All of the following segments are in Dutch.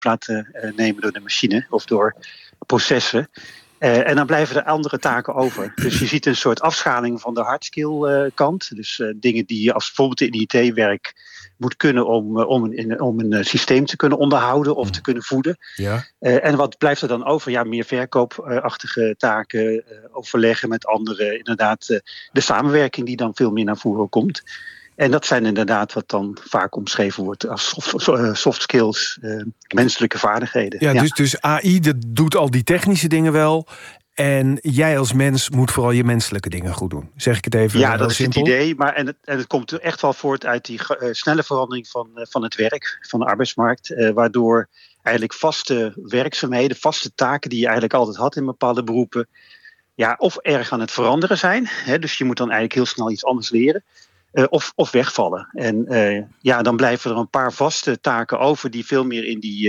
laten nemen door de machine of door processen. En dan blijven er andere taken over. Dus je ziet een soort afschaling van de hardskill kant. Dus dingen die je als bijvoorbeeld in IT-werk moet kunnen om een systeem te kunnen onderhouden of te kunnen voeden. Ja. En wat blijft er dan over? Ja, meer verkoopachtige taken, overleggen met anderen. Inderdaad, de samenwerking die dan veel meer naar voren komt. En dat zijn inderdaad wat dan vaak omschreven wordt als soft skills, menselijke vaardigheden. Ja, dus AI, dat doet al die technische dingen wel. En jij als mens moet vooral je menselijke dingen goed doen. Zeg ik het even Ja, dat is simpel? het idee. Maar en het komt er echt wel voort uit die snelle verandering van het werk, van de arbeidsmarkt. Waardoor eigenlijk vaste werkzaamheden, vaste taken die je eigenlijk altijd had in bepaalde beroepen, ja, of erg aan het veranderen zijn. Dus je moet dan eigenlijk heel snel iets anders leren. Of wegvallen. En dan blijven er een paar vaste taken over die veel meer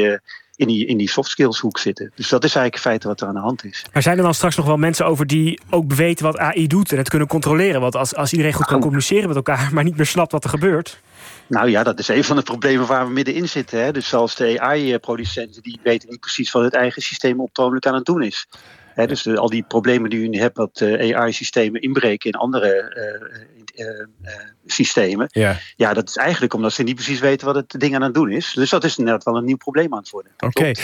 in die soft skills hoek zitten. Dus dat is eigenlijk in feite wat er aan de hand is. Maar zijn er dan straks nog wel mensen over die ook weten wat AI doet en het kunnen controleren? Want als iedereen goed kan communiceren met elkaar, maar niet meer snapt wat er gebeurt. Nou ja, dat is een van de problemen waar we middenin zitten. Hè. Dus zelfs de AI-producenten die weten niet precies wat het eigen systeem op het ogenblik aan het doen is. Dus al die problemen die u nu hebt, dat AI-systemen inbreken in andere systemen. Ja, dat is eigenlijk omdat ze niet precies weten wat het ding aan het doen is. Dus dat is inderdaad wel een nieuw probleem aan het worden. Oké.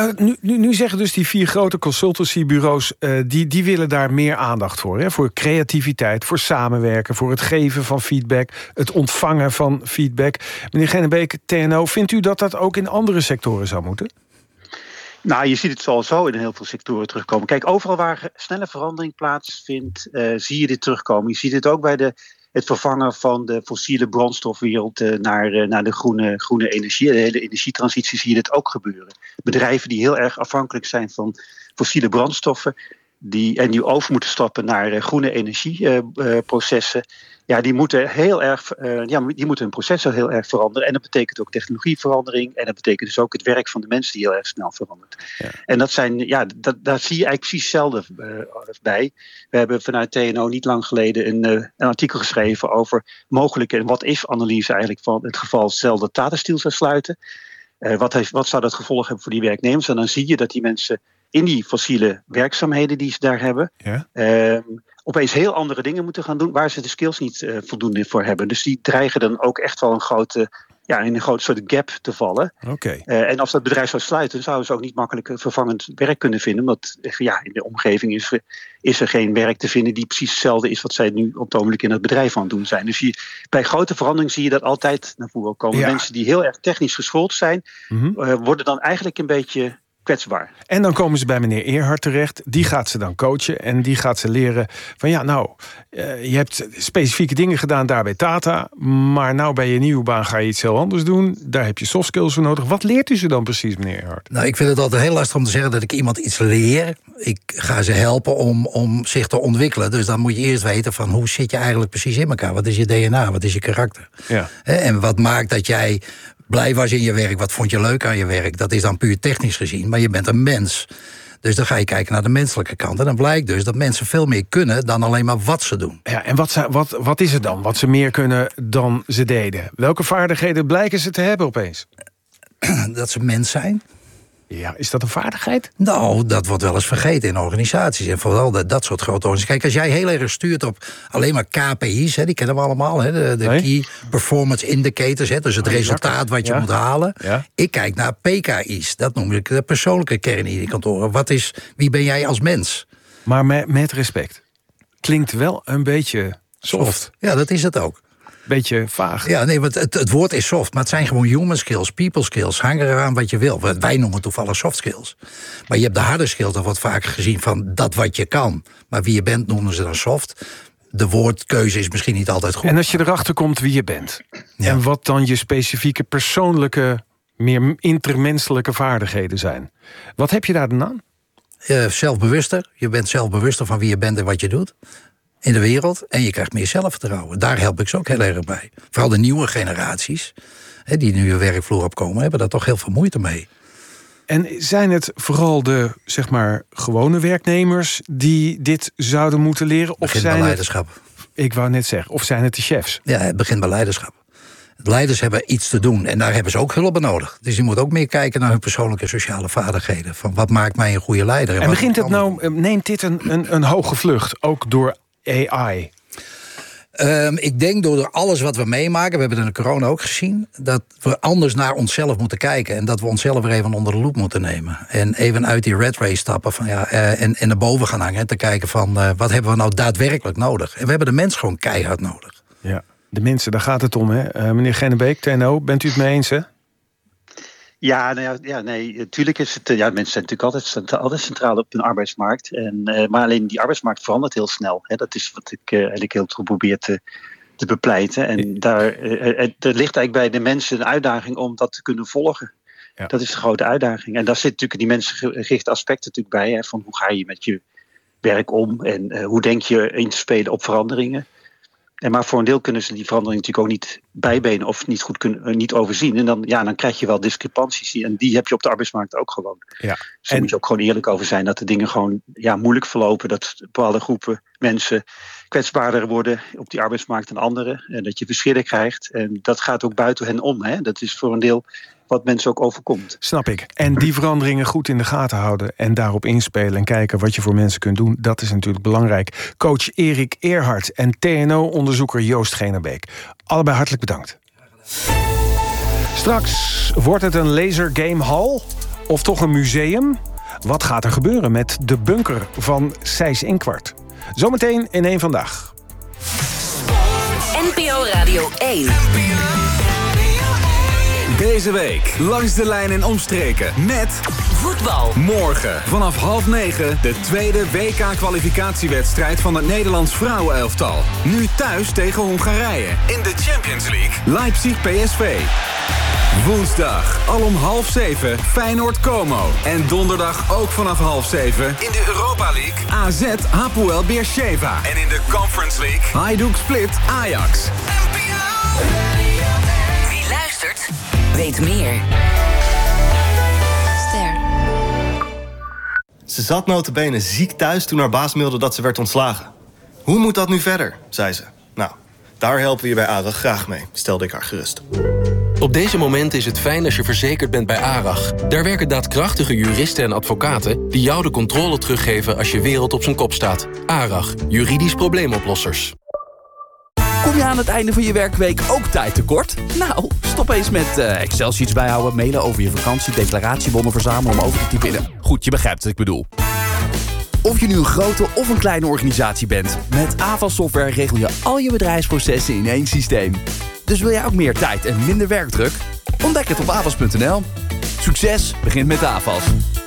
Nu zeggen dus die 4 grote consultancybureaus, die willen daar meer aandacht voor. Hè? Voor creativiteit, voor samenwerken, voor het geven van feedback, het ontvangen van feedback. Meneer Gennebeek, TNO, vindt u dat ook in andere sectoren zou moeten? Nou, je ziet het sowieso in heel veel sectoren terugkomen. Kijk, overal waar snelle verandering plaatsvindt, zie je dit terugkomen. Je ziet het ook bij het vervangen van de fossiele brandstofwereld naar de groene energie. De hele energietransitie zie je dit ook gebeuren. Bedrijven die heel erg afhankelijk zijn van fossiele brandstoffen, en die over moeten stappen naar groene energieprocessen. Die moeten hun processen heel erg veranderen. En dat betekent ook technologieverandering. En dat betekent dus ook het werk van de mensen die heel erg snel verandert. Ja. En daar zie je eigenlijk precies hetzelfde bij. We hebben vanuit TNO niet lang geleden een artikel geschreven over mogelijke en wat is analyse eigenlijk van het geval stel dat Tata Steel zou sluiten. Wat zou dat gevolg hebben voor die werknemers? En dan zie je dat die mensen in die fossiele werkzaamheden die ze daar hebben, opeens heel andere dingen moeten gaan doen waar ze de skills niet voldoende voor hebben. Dus die dreigen dan ook echt wel in een grote soort gap te vallen. Okay. En als dat bedrijf zou sluiten, zouden ze ook niet makkelijk vervangend werk kunnen vinden. Omdat in de omgeving is er geen werk te vinden die precies hetzelfde is wat zij nu op het ogenblik in het bedrijf aan het doen zijn. Dus bij grote verandering zie je dat altijd naar voren komen. Ja. Mensen die heel erg technisch geschoold zijn, worden dan eigenlijk een beetje kwetsbaar. En dan komen ze bij meneer Eerhart terecht. Die gaat ze dan coachen en die gaat ze leren van je hebt specifieke dingen gedaan daar bij Tata, maar nou bij je nieuwe baan ga je iets heel anders doen. Daar heb je soft skills voor nodig. Wat leert u ze dan precies, meneer Eerhart? Nou, ik vind het altijd heel lastig om te zeggen dat ik iemand iets leer. Ik ga ze helpen om zich te ontwikkelen. Dus dan moet je eerst weten van hoe zit je eigenlijk precies in elkaar? Wat is je DNA? Wat is je karakter? Ja. En wat maakt dat jij blij was in je werk? Wat vond je leuk aan je werk? Dat is dan puur technisch gezien, maar je bent een mens. Dus dan ga je kijken naar de menselijke kant. En dan blijkt dus dat mensen veel meer kunnen dan alleen maar wat ze doen. Ja, en wat is het dan? Wat ze meer kunnen dan ze deden? Welke vaardigheden blijken ze te hebben opeens? Dat ze mens zijn. Ja, is dat een vaardigheid? Nou, dat wordt wel eens vergeten in organisaties. En vooral dat soort grote organisaties. Kijk, als jij heel erg stuurt op alleen maar KPI's, die kennen we allemaal, de Key Performance Indicators, dus het resultaat wat je moet halen. Ja. Ik kijk naar PKI's, dat noem ik de persoonlijke kernindicatoren. Wie ben jij als mens? Maar met respect. Klinkt wel een beetje soft. Ja, dat is het ook. Beetje vaag. Ja, nee, want het woord is soft, maar het zijn gewoon human skills, people skills. Hang eraan wat je wil. Wij noemen toevallig soft skills. Maar je hebt de harde skills, dat wordt vaak gezien van dat wat je kan. Maar wie je bent noemen ze dan soft. De woordkeuze is misschien niet altijd goed. En als je erachter komt wie je bent, en wat dan je specifieke persoonlijke, meer intermenselijke vaardigheden zijn. Wat heb je daar dan aan? Zelfbewuster. Je bent zelfbewuster van wie je bent en wat je doet in de wereld. En je krijgt meer zelfvertrouwen. Daar help ik ze ook heel erg bij. Vooral de nieuwe generaties die nu een werkvloer opkomen, hebben daar toch heel veel moeite mee. En zijn het vooral de, gewone werknemers die dit zouden moeten leren? Het begint bij leiderschap. Ik wou net zeggen, of zijn het de chefs? Ja, het begint bij leiderschap. Leiders hebben iets te doen en daar hebben ze ook hulp bij nodig. Dus je moet ook meer kijken naar hun persoonlijke sociale vaardigheden. Van wat maakt mij een goede leider? En begint het nou, neemt dit een hoge vlucht, ook door AI? Ik denk door alles wat we meemaken, we hebben het in de corona ook gezien, dat we anders naar onszelf moeten kijken. En dat we onszelf weer even onder de loep moeten nemen. En even uit die rat race stappen en naar boven gaan hangen. En te kijken van wat hebben we nou daadwerkelijk nodig. En we hebben de mens gewoon keihard nodig. Ja, de mensen, daar gaat het om, hè? Meneer Gennebeek, TNO, bent u het mee eens, hè? Ja, natuurlijk is het. Mensen zijn natuurlijk altijd centraal op hun arbeidsmarkt. Maar alleen die arbeidsmarkt verandert heel snel. Hè. Dat is wat ik eigenlijk heel goed probeer te bepleiten. En daar ligt eigenlijk bij de mensen een uitdaging om dat te kunnen volgen. Ja. Dat is de grote uitdaging. En daar zit natuurlijk die mensengerichte aspecten natuurlijk bij. Hè, van hoe ga je met je werk om en hoe denk je in te spelen op veranderingen. Maar voor een deel kunnen ze die verandering natuurlijk ook niet bijbenen of niet overzien. En dan krijg je wel discrepanties. En die heb je op de arbeidsmarkt ook gewoon. Ja. Dus daar moet je ook gewoon eerlijk over zijn dat de dingen gewoon moeilijk verlopen. Dat bepaalde groepen mensen kwetsbaarder worden op die arbeidsmarkt dan anderen. En dat je verschillen krijgt. En dat gaat ook buiten hen om. Hè. Dat is voor een deel wat mensen ook overkomt. Snap ik. En die veranderingen goed in de gaten houden en daarop inspelen en kijken wat je voor mensen kunt doen, dat is natuurlijk belangrijk. Coach Erik Eerhart en TNO-onderzoeker Joost Gennebeek. Allebei hartelijk bedankt. Straks wordt het een lasergamehal of toch een museum? Wat gaat er gebeuren met de bunker van Sijs Inquart? Zometeen in Eén Vandaag. NPO Radio 1. Deze week langs de lijn en omstreken met voetbal. Morgen vanaf 8:30 de tweede WK-kwalificatiewedstrijd van het Nederlands vrouwenelftal. Nu thuis tegen Hongarije in de Champions League. Leipzig PSV. Woensdag al om 6:30 Feyenoord Como. En donderdag ook vanaf 6:30 in de Europa League AZ Hapoel Beersheva. En in de Conference League Hajduk Split Ajax. Wie luistert, weet meer. Ster. Ze zat nota bene ziek thuis toen haar baas mailde dat ze werd ontslagen. Hoe moet dat nu verder, zei ze. Nou, daar helpen we je bij ARAG graag mee, stelde ik haar gerust. Op deze momenten is het fijn als je verzekerd bent bij ARAG. Daar werken daadkrachtige juristen en advocaten die jou de controle teruggeven als je wereld op zijn kop staat. ARAG, juridisch probleemoplossers. Kom je aan het einde van je werkweek ook tijd tekort? Nou, stop eens met Excel-sheets bijhouden, mailen over je vakantie, declaratiebonnen verzamelen om over te typen. Goed, je begrijpt wat ik bedoel. Of je nu een grote of een kleine organisatie bent, met Avas Software regel je al je bedrijfsprocessen in één systeem. Dus wil jij ook meer tijd en minder werkdruk? Ontdek het op avas.nl. Succes begint met Avas.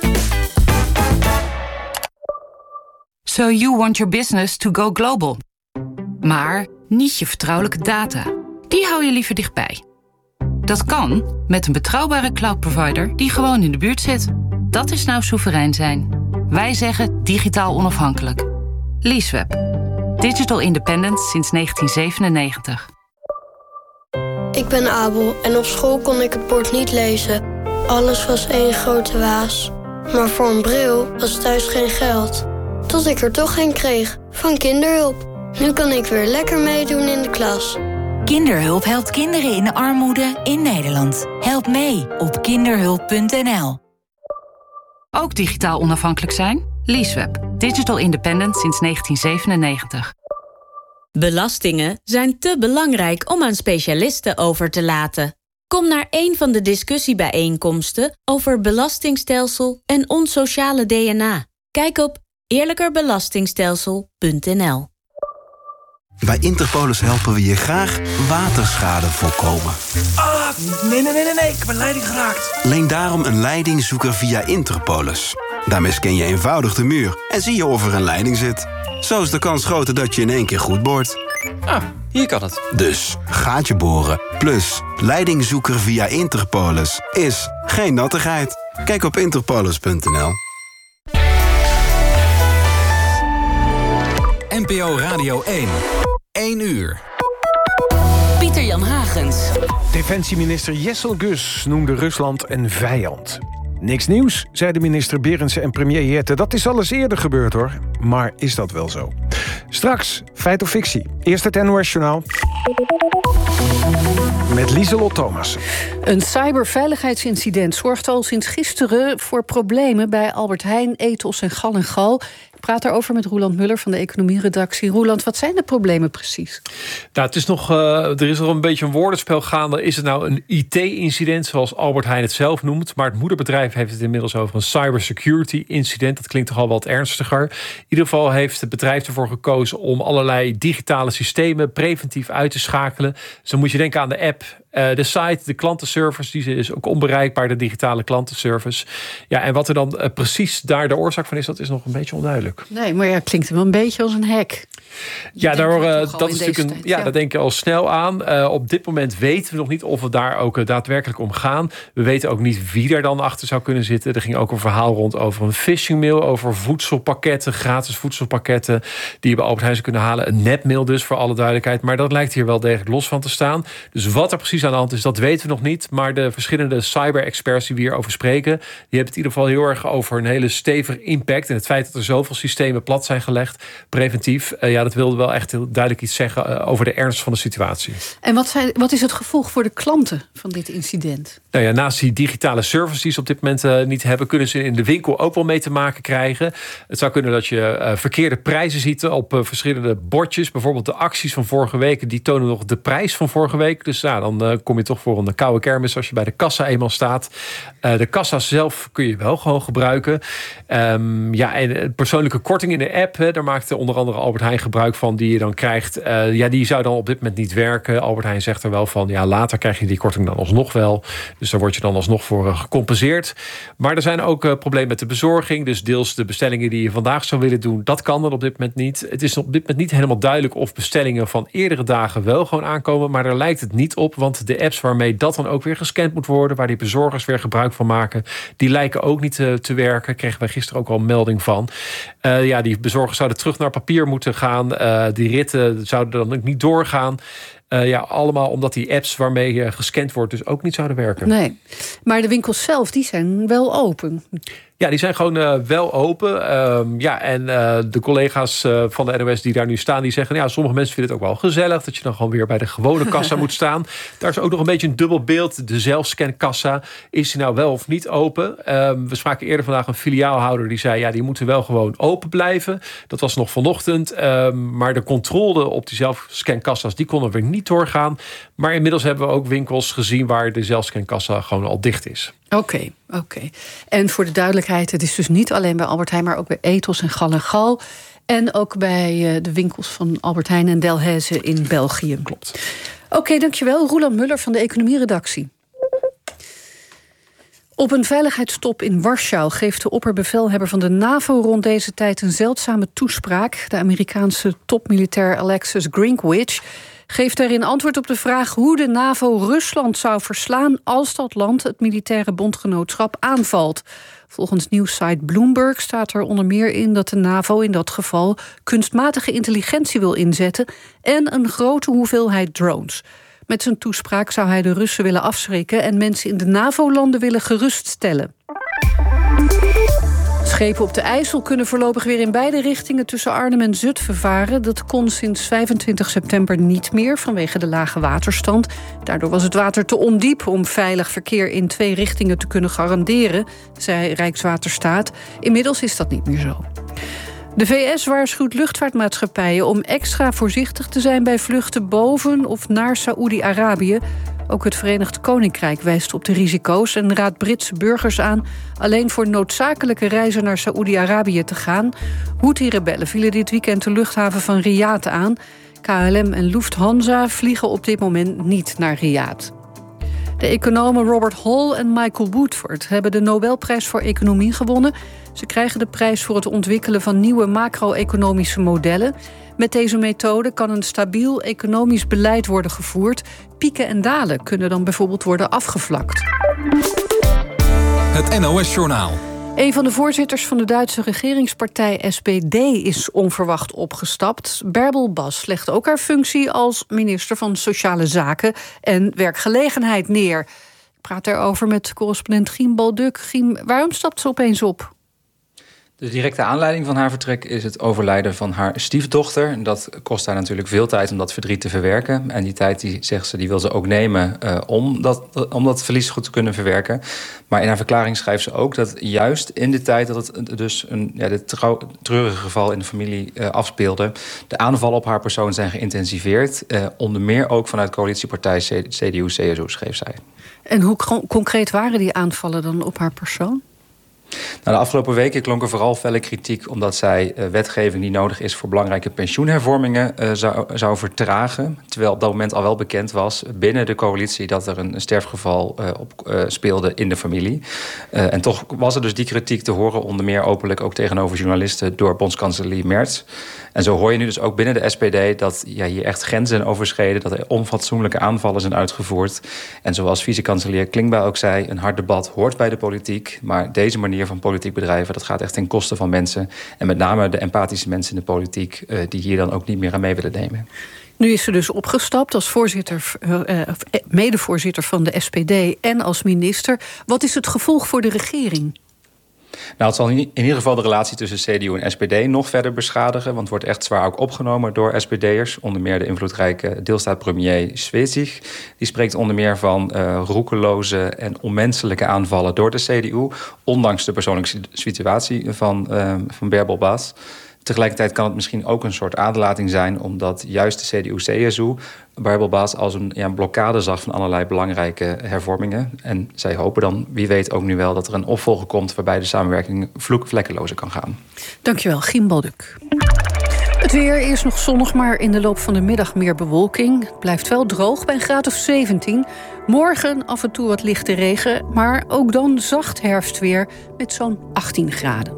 So you want your business to go global. Maar niet je vertrouwelijke data. Die hou je liever dichtbij. Dat kan met een betrouwbare cloud-provider die gewoon in de buurt zit. Dat is nou soeverein zijn. Wij zeggen digitaal onafhankelijk. Leaseweb. Digital independent sinds 1997. Ik ben Abel en op school kon ik het bord niet lezen. Alles was één grote waas. Maar voor een bril was thuis geen geld. Tot ik er toch een kreeg, van Kinderhulp. Nu kan ik weer lekker meedoen in de klas. Kinderhulp helpt kinderen in armoede in Nederland. Help mee op kinderhulp.nl. Ook digitaal onafhankelijk zijn? Leaseweb. Digital independent sinds 1997. Belastingen zijn te belangrijk om aan specialisten over te laten. Kom naar een van de discussiebijeenkomsten over belastingstelsel en ons sociale DNA. Kijk op eerlijkerbelastingstelsel.nl. Bij Interpolis helpen we je graag waterschade voorkomen. Nee, ik heb een leiding geraakt. Leen daarom een leidingzoeker via Interpolis. Daarmee scan je eenvoudig de muur en zie je of er een leiding zit. Zo is de kans groter dat je in één keer goed boort. Hier kan het. Dus gaatje boren plus leidingzoeker via Interpolis is geen nattigheid. Kijk op interpolis.nl. NPO Radio 1. 1 uur. Pieter-Jan Hagens. Defensieminister Jessel Gus noemde Rusland een vijand. Niks nieuws, zeiden minister Berendsen en premier Jette. Dat is al eens eerder gebeurd, hoor. Maar is dat wel zo? Straks, feit of fictie. Eerst het NOS Journaal. met Lieselot Thomas. Een cyberveiligheidsincident zorgt al sinds gisteren voor problemen bij Albert Heijn, Ethos en Gal & Gal. Ik praat daarover met Roeland Muller van de economieredactie. Roeland, wat zijn de problemen precies? Nou, het is nog, er is nog een beetje een woordenspel gaande. Is het nou een IT-incident, zoals Albert Heijn het zelf noemt? Maar het moederbedrijf heeft het inmiddels over een cybersecurity-incident. Dat klinkt toch al wat ernstiger. In ieder geval heeft het bedrijf ervoor gekozen om allerlei digitale systemen preventief uit te schakelen. Zo moet je denken aan de app, de site, de klantenservice, die is ook onbereikbaar, de digitale klantenservice. Ja, en wat er dan precies daar de oorzaak van is, dat is nog een beetje onduidelijk. Nee, maar ja, klinkt wel een beetje als een hack. Ja, dat is natuurlijk daar denk ik al snel aan. Op dit moment weten we nog niet of we daar ook daadwerkelijk om gaan. We weten ook niet wie daar dan achter zou kunnen zitten. Er ging ook een verhaal rond over een phishingmail, over voedselpakketten, gratis voedselpakketten die je bij Albert Heijn zou kunnen halen. Een nepmail dus, voor alle duidelijkheid. Maar dat lijkt hier wel degelijk los van te staan. Dus wat er precies aan de hand is, dat weten we nog niet. Maar de verschillende cyber-experts die we hierover spreken, die hebben het in ieder geval heel erg over een hele stevige impact. En het feit dat er zoveel systemen plat zijn gelegd, preventief, dat wilde wel echt heel duidelijk iets zeggen over de ernst van de situatie. En wat is het gevolg voor de klanten van dit incident? Nou ja, naast die digitale service die ze op dit moment niet hebben, kunnen ze in de winkel ook wel mee te maken krijgen. Het zou kunnen dat je verkeerde prijzen ziet op verschillende bordjes. Bijvoorbeeld de acties van vorige week, die tonen nog de prijs van vorige week. Dus dan kom je toch voor een koude kermis als je bij de kassa eenmaal staat. De kassa zelf kun je wel gewoon gebruiken. En persoonlijke korting in de app, daar maakt onder andere Albert Heijn gebruik van, die je dan krijgt. Die zou dan op dit moment niet werken. Albert Heijn zegt er wel van, later krijg je die korting dan alsnog wel. Dus daar word je dan alsnog voor gecompenseerd. Maar er zijn ook problemen met de bezorging. Dus deels de bestellingen die je vandaag zou willen doen, dat kan dan op dit moment niet. Het is op dit moment niet helemaal duidelijk of bestellingen van eerdere dagen wel gewoon aankomen. Maar daar lijkt het niet op, want de apps waarmee dat dan ook weer gescand moet worden, waar die bezorgers weer gebruik van maken, die lijken ook niet te werken. Kregen wij gisteren ook al een melding van. Die bezorgers zouden terug naar papier moeten gaan. Die ritten zouden dan ook niet doorgaan. Allemaal omdat die apps waarmee gescand wordt dus ook niet zouden werken. Nee, maar de winkels zelf, die zijn wel open. Ja, die zijn gewoon wel open. De collega's van de NOS die daar nu staan, die zeggen, sommige mensen vinden het ook wel gezellig dat je dan gewoon weer bij de gewone kassa moet staan. Daar is ook nog een beetje een dubbel beeld. De zelfscankassa, is die nou wel of niet open? We spraken eerder vandaag een filiaalhouder die zei, die moeten wel gewoon open blijven. Dat was nog vanochtend. Maar de controle op die zelfscankassa's, die konden weer niet doorgaan. Maar inmiddels hebben we ook winkels gezien waar de zelfscankassa gewoon al dicht is. Oké. En voor de duidelijkheid, het is dus niet alleen bij Albert Heijn, maar ook bij Ethos en Gal & Gal. En ook bij de winkels van Albert Heijn en Delhaize in België. Klopt. Oké, dankjewel. Roeland Muller van de economieredactie. Op een veiligheidstop in Warschau geeft de opperbevelhebber van de NAVO rond deze tijd een zeldzame toespraak. De Amerikaanse topmilitair Alexis Grinkwich geeft daarin antwoord op de vraag hoe de NAVO Rusland zou verslaan als dat land het militaire bondgenootschap aanvalt. Volgens nieuwssite Bloomberg staat er onder meer in dat de NAVO in dat geval kunstmatige intelligentie wil inzetten en een grote hoeveelheid drones. Met zijn toespraak zou hij de Russen willen afschrikken en mensen in de NAVO-landen willen geruststellen. Schepen op de IJssel kunnen voorlopig weer in beide richtingen tussen Arnhem en Zutphen varen. Dat kon sinds 25 september niet meer vanwege de lage waterstand. Daardoor was het water te ondiep om veilig verkeer in 2 richtingen te kunnen garanderen, zei Rijkswaterstaat. Inmiddels is dat niet meer zo. De VS waarschuwt luchtvaartmaatschappijen om extra voorzichtig te zijn bij vluchten boven of naar Saoedi-Arabië. Ook het Verenigd Koninkrijk wijst op de risico's en raadt Britse burgers aan alleen voor noodzakelijke reizen naar Saoedi-Arabië te gaan. Houthi-rebellen vielen dit weekend de luchthaven van Riyadh aan. KLM en Lufthansa vliegen op dit moment niet naar Riyadh. De economen Robert Hall en Michael Woodford hebben de Nobelprijs voor Economie gewonnen. Ze krijgen de prijs voor het ontwikkelen van nieuwe macro-economische modellen. Met deze methode kan een stabiel economisch beleid worden gevoerd. Pieken en dalen kunnen dan bijvoorbeeld worden afgevlakt. Het NOS-journaal. Een van de voorzitters van de Duitse regeringspartij SPD is onverwacht opgestapt. Bärbel Bas legt ook haar functie als minister van Sociale Zaken en Werkgelegenheid neer. Ik praat daarover met correspondent Giem Balduk. Giem, waarom stapt ze opeens op? De directe aanleiding van haar vertrek is het overlijden van haar stiefdochter. En dat kost haar natuurlijk veel tijd om dat verdriet te verwerken. En die tijd, zegt ze, die wil ze ook nemen om dat verlies goed te kunnen verwerken. Maar in haar verklaring schrijft ze ook dat juist in de tijd dat het dus dit treurige geval in de familie afspeelde, de aanvallen op haar persoon zijn geïntensiveerd. Onder meer ook vanuit coalitiepartij CDU-CSU, schreef zij. En hoe concreet waren die aanvallen dan op haar persoon? Nou, de afgelopen weken klonk er vooral felle kritiek omdat zij wetgeving die nodig is voor belangrijke pensioenhervormingen zou vertragen. Terwijl op dat moment al wel bekend was binnen de coalitie dat er een sterfgeval speelde in de familie. En toch was er dus die kritiek te horen, onder meer openlijk ook tegenover journalisten door bondskanselier Merz. En zo hoor je nu dus ook binnen de SPD dat hier echt grenzen zijn overschreden, dat er onfatsoenlijke aanvallen zijn uitgevoerd. En zoals vicekanselier Klingbeil ook zei, een hard debat hoort bij de politiek, maar deze manier van politiek bedrijven, dat gaat echt ten koste van mensen. En met name de empathische mensen in de politiek die hier dan ook niet meer aan mee willen nemen. Nu is ze dus opgestapt als medevoorzitter van de SPD en als minister. Wat is het gevolg voor de regering? Nou, het zal in ieder geval de relatie tussen CDU en SPD nog verder beschadigen, want het wordt echt zwaar ook opgenomen door SPD'ers. Onder meer de invloedrijke deelstaatpremier Schwesig. Die spreekt onder meer van roekeloze en onmenselijke aanvallen door de CDU, ondanks de persoonlijke situatie van Bärbel Bas. Tegelijkertijd kan het misschien ook een soort aderlating zijn, omdat juist de CDU-CSU Bärbel Bas als een blokkade zag van allerlei belangrijke hervormingen. En zij hopen dan, wie weet ook nu wel, dat er een opvolger komt waarbij de samenwerking vlekkelozer kan gaan. Dankjewel, Giem Balduk. Het weer, eerst nog zonnig, maar in de loop van de middag meer bewolking. Het blijft wel droog bij een graad of 17. Morgen af en toe wat lichte regen, maar ook dan zacht herfstweer met zo'n 18 graden.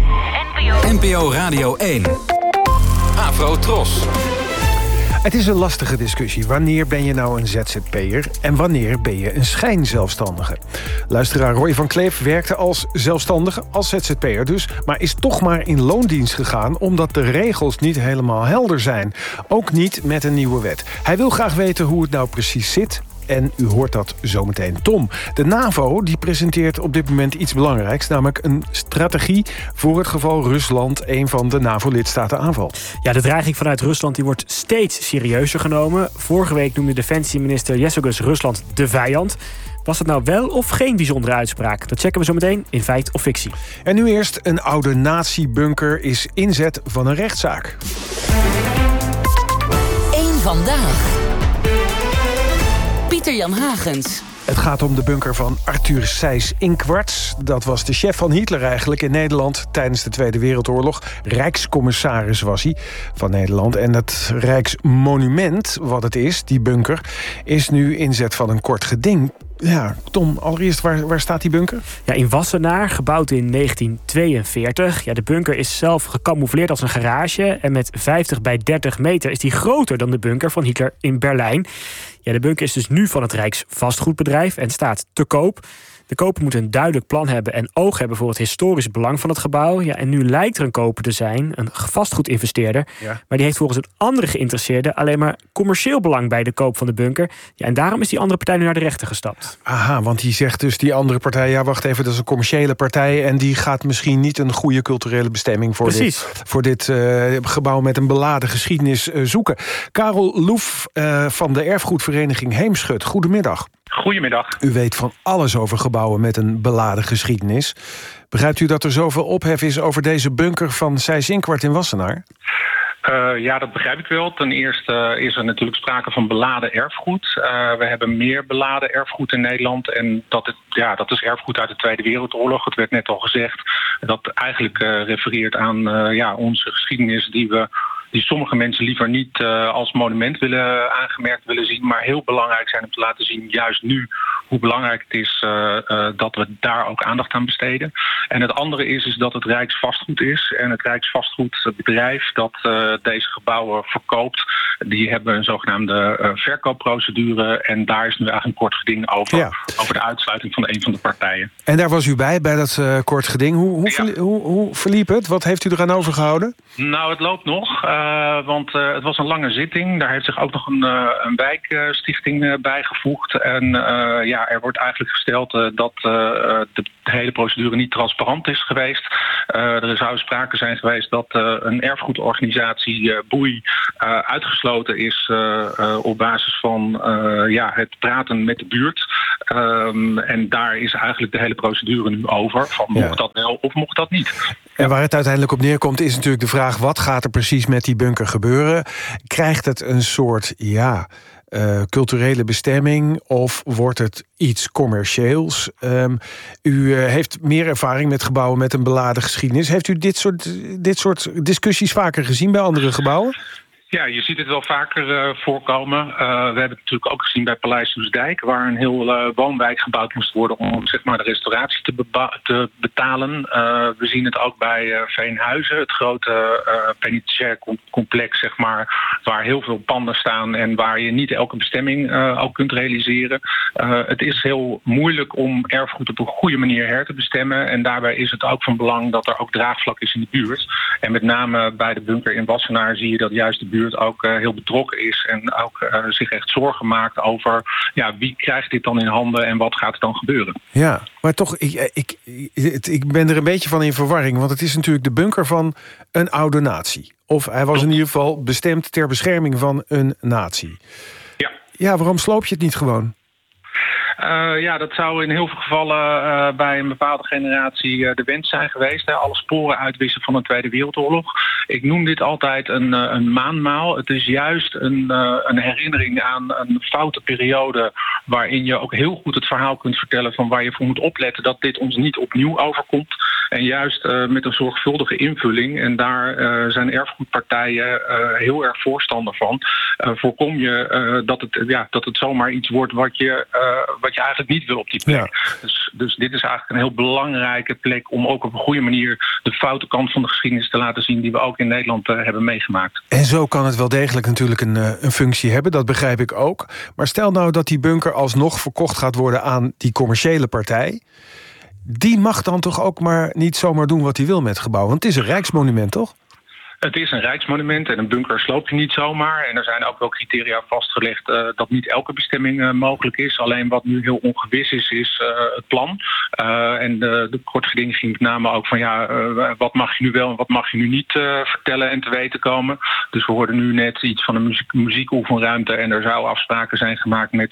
NPO Radio 1. Afro Tros. Het is een lastige discussie. Wanneer ben je nou een ZZP'er en wanneer ben je een schijnzelfstandige? Luisteraar Roy van Kleef werkte als zelfstandige, als ZZP'er dus, maar is toch maar in loondienst gegaan omdat de regels niet helemaal helder zijn. Ook niet met een nieuwe wet. Hij wil graag weten hoe het nou precies zit. En u hoort dat zometeen. Tom, de NAVO die presenteert op dit moment iets belangrijks, namelijk een strategie voor het geval Rusland een van de NAVO-lidstaten aanvalt. Ja, de dreiging vanuit Rusland die wordt steeds serieuzer genomen. Vorige week noemde defensieminister Jessegus Rusland de vijand. Was het nou wel of geen bijzondere uitspraak? Dat checken we zo meteen in Feit of Fictie. En nu eerst, een oude nazi-bunker is inzet van een rechtszaak. Eén vandaag. Pieter-Jan Hagens. Het gaat om de bunker van Arthur Seyss-Inquarts. Dat was de chef van Hitler eigenlijk in Nederland tijdens de Tweede Wereldoorlog. Rijkscommissaris was hij van Nederland. En het Rijksmonument, wat het is, die bunker, is nu inzet van een kort geding. Ja, Tom, allereerst, waar staat die bunker? Ja, in Wassenaar, gebouwd in 1942. Ja, de bunker is zelf gecamoufleerd als een garage. En met 50 bij 30 meter is die groter dan de bunker van Hitler in Berlijn. Ja, de bunker is dus nu van het Rijksvastgoedbedrijf en staat te koop. De koper moet een duidelijk plan hebben en oog hebben voor het historisch belang van het gebouw. Ja, en nu lijkt er een koper te zijn, een vastgoedinvesteerder. Ja. Maar die heeft volgens een andere geïnteresseerde alleen maar commercieel belang bij de koop van de bunker. Ja, en daarom is die andere partij nu naar de rechter gestapt. Aha, want die zegt dus die andere partij, ja wacht even, dat is een commerciële partij en die gaat misschien niet een goede culturele bestemming voor dit gebouw met een beladen geschiedenis zoeken. Karel Loef van de erfgoedvereniging Heemschut, goedemiddag. Goedemiddag. U weet van alles over gebouwen met een beladen geschiedenis. Begrijpt u dat er zoveel ophef is over deze bunker van Seyss-Inquart in Wassenaar? Ja, dat begrijp ik wel. Ten eerste is er natuurlijk sprake van beladen erfgoed. We hebben meer beladen erfgoed in Nederland. En dat is erfgoed uit de Tweede Wereldoorlog. Het werd net al gezegd. Dat eigenlijk refereert aan onze geschiedenis die sommige mensen liever niet als monument aangemerkt willen zien, maar heel belangrijk zijn om te laten zien, juist nu, hoe belangrijk het is dat we daar ook aandacht aan besteden. En het andere is dat het Rijksvastgoed is. En het Rijksvastgoedbedrijf dat deze gebouwen verkoopt, die hebben een zogenaamde verkoopprocedure. En daar is nu eigenlijk een kort geding over de uitsluiting van een van de partijen. En daar was u bij dat kort geding. Hoe verliep het? Wat heeft u eraan overgehouden? Nou, het loopt nog. Want het was een lange zitting. Daar heeft zich ook nog een wijkstichting bijgevoegd. En er wordt eigenlijk gesteld dat de hele procedure niet transparant is geweest. Er zou sprake zijn geweest dat een erfgoedorganisatie Boei uitgesloten is op basis van het praten met de buurt. En daar is eigenlijk de hele procedure nu over. Van mocht dat wel of mocht dat niet? En waar het uiteindelijk op neerkomt is natuurlijk de vraag: wat gaat er precies met die bunker gebeuren? Krijgt het een soort culturele bestemming of wordt het iets commercieels? U heeft meer ervaring met gebouwen met een beladen geschiedenis. Heeft u dit soort discussies vaker gezien bij andere gebouwen? Ja, je ziet het wel vaker voorkomen. We hebben het natuurlijk ook gezien bij Paleis Soesdijk, waar een heel woonwijk gebouwd moest worden om zeg maar de restauratie te betalen. We zien het ook bij Veenhuizen, het grote penitentiair complex, zeg maar, waar heel veel panden staan en waar je niet elke bestemming ook kunt realiseren. Het is heel moeilijk om erfgoed op een goede manier her te bestemmen. En daarbij is het ook van belang dat er ook draagvlak is in de buurt. En met name bij de bunker in Wassenaar zie je dat juist de buurt ook heel betrokken is en ook zich echt zorgen maakt over wie krijgt dit dan in handen en wat gaat er dan gebeuren. Ja, maar toch, ik ben er een beetje van in verwarring, want het is natuurlijk de bunker van een oude natie. Of hij was in ieder geval bestemd ter bescherming van een natie. Ja, waarom sloop je het niet gewoon? Dat zou in heel veel gevallen bij een bepaalde generatie de wens zijn geweest. Hè. Alle sporen uitwissen van de Tweede Wereldoorlog. Ik noem dit altijd een maanmaal. Het is juist een herinnering aan een foute periode waarin je ook heel goed het verhaal kunt vertellen van waar je voor moet opletten dat dit ons niet opnieuw overkomt. En juist met een zorgvuldige invulling. En daar zijn erfgoedpartijen heel erg voorstander van. Voorkom je dat het zomaar iets wordt wat je eigenlijk niet wil op die plek. Ja. Dus dit is eigenlijk een heel belangrijke plek om ook op een goede manier de foute kant van de geschiedenis te laten zien die we ook in Nederland hebben meegemaakt. En zo kan het wel degelijk natuurlijk een functie hebben, dat begrijp ik ook. Maar stel nou dat die bunker alsnog verkocht gaat worden aan die commerciële partij. Die mag dan toch ook maar niet zomaar doen wat hij wil met het gebouw. Want het is een rijksmonument, toch? Het is een rijksmonument en een bunker sloop je niet zomaar. En er zijn ook wel criteria vastgelegd dat niet elke bestemming mogelijk is. Alleen wat nu heel ongewis is het plan. En de korte geding ging met name ook van wat mag je nu wel en wat mag je nu niet vertellen en te weten komen. Dus we hoorden nu net iets van een muziekoefenruimte en er zou afspraken zijn gemaakt met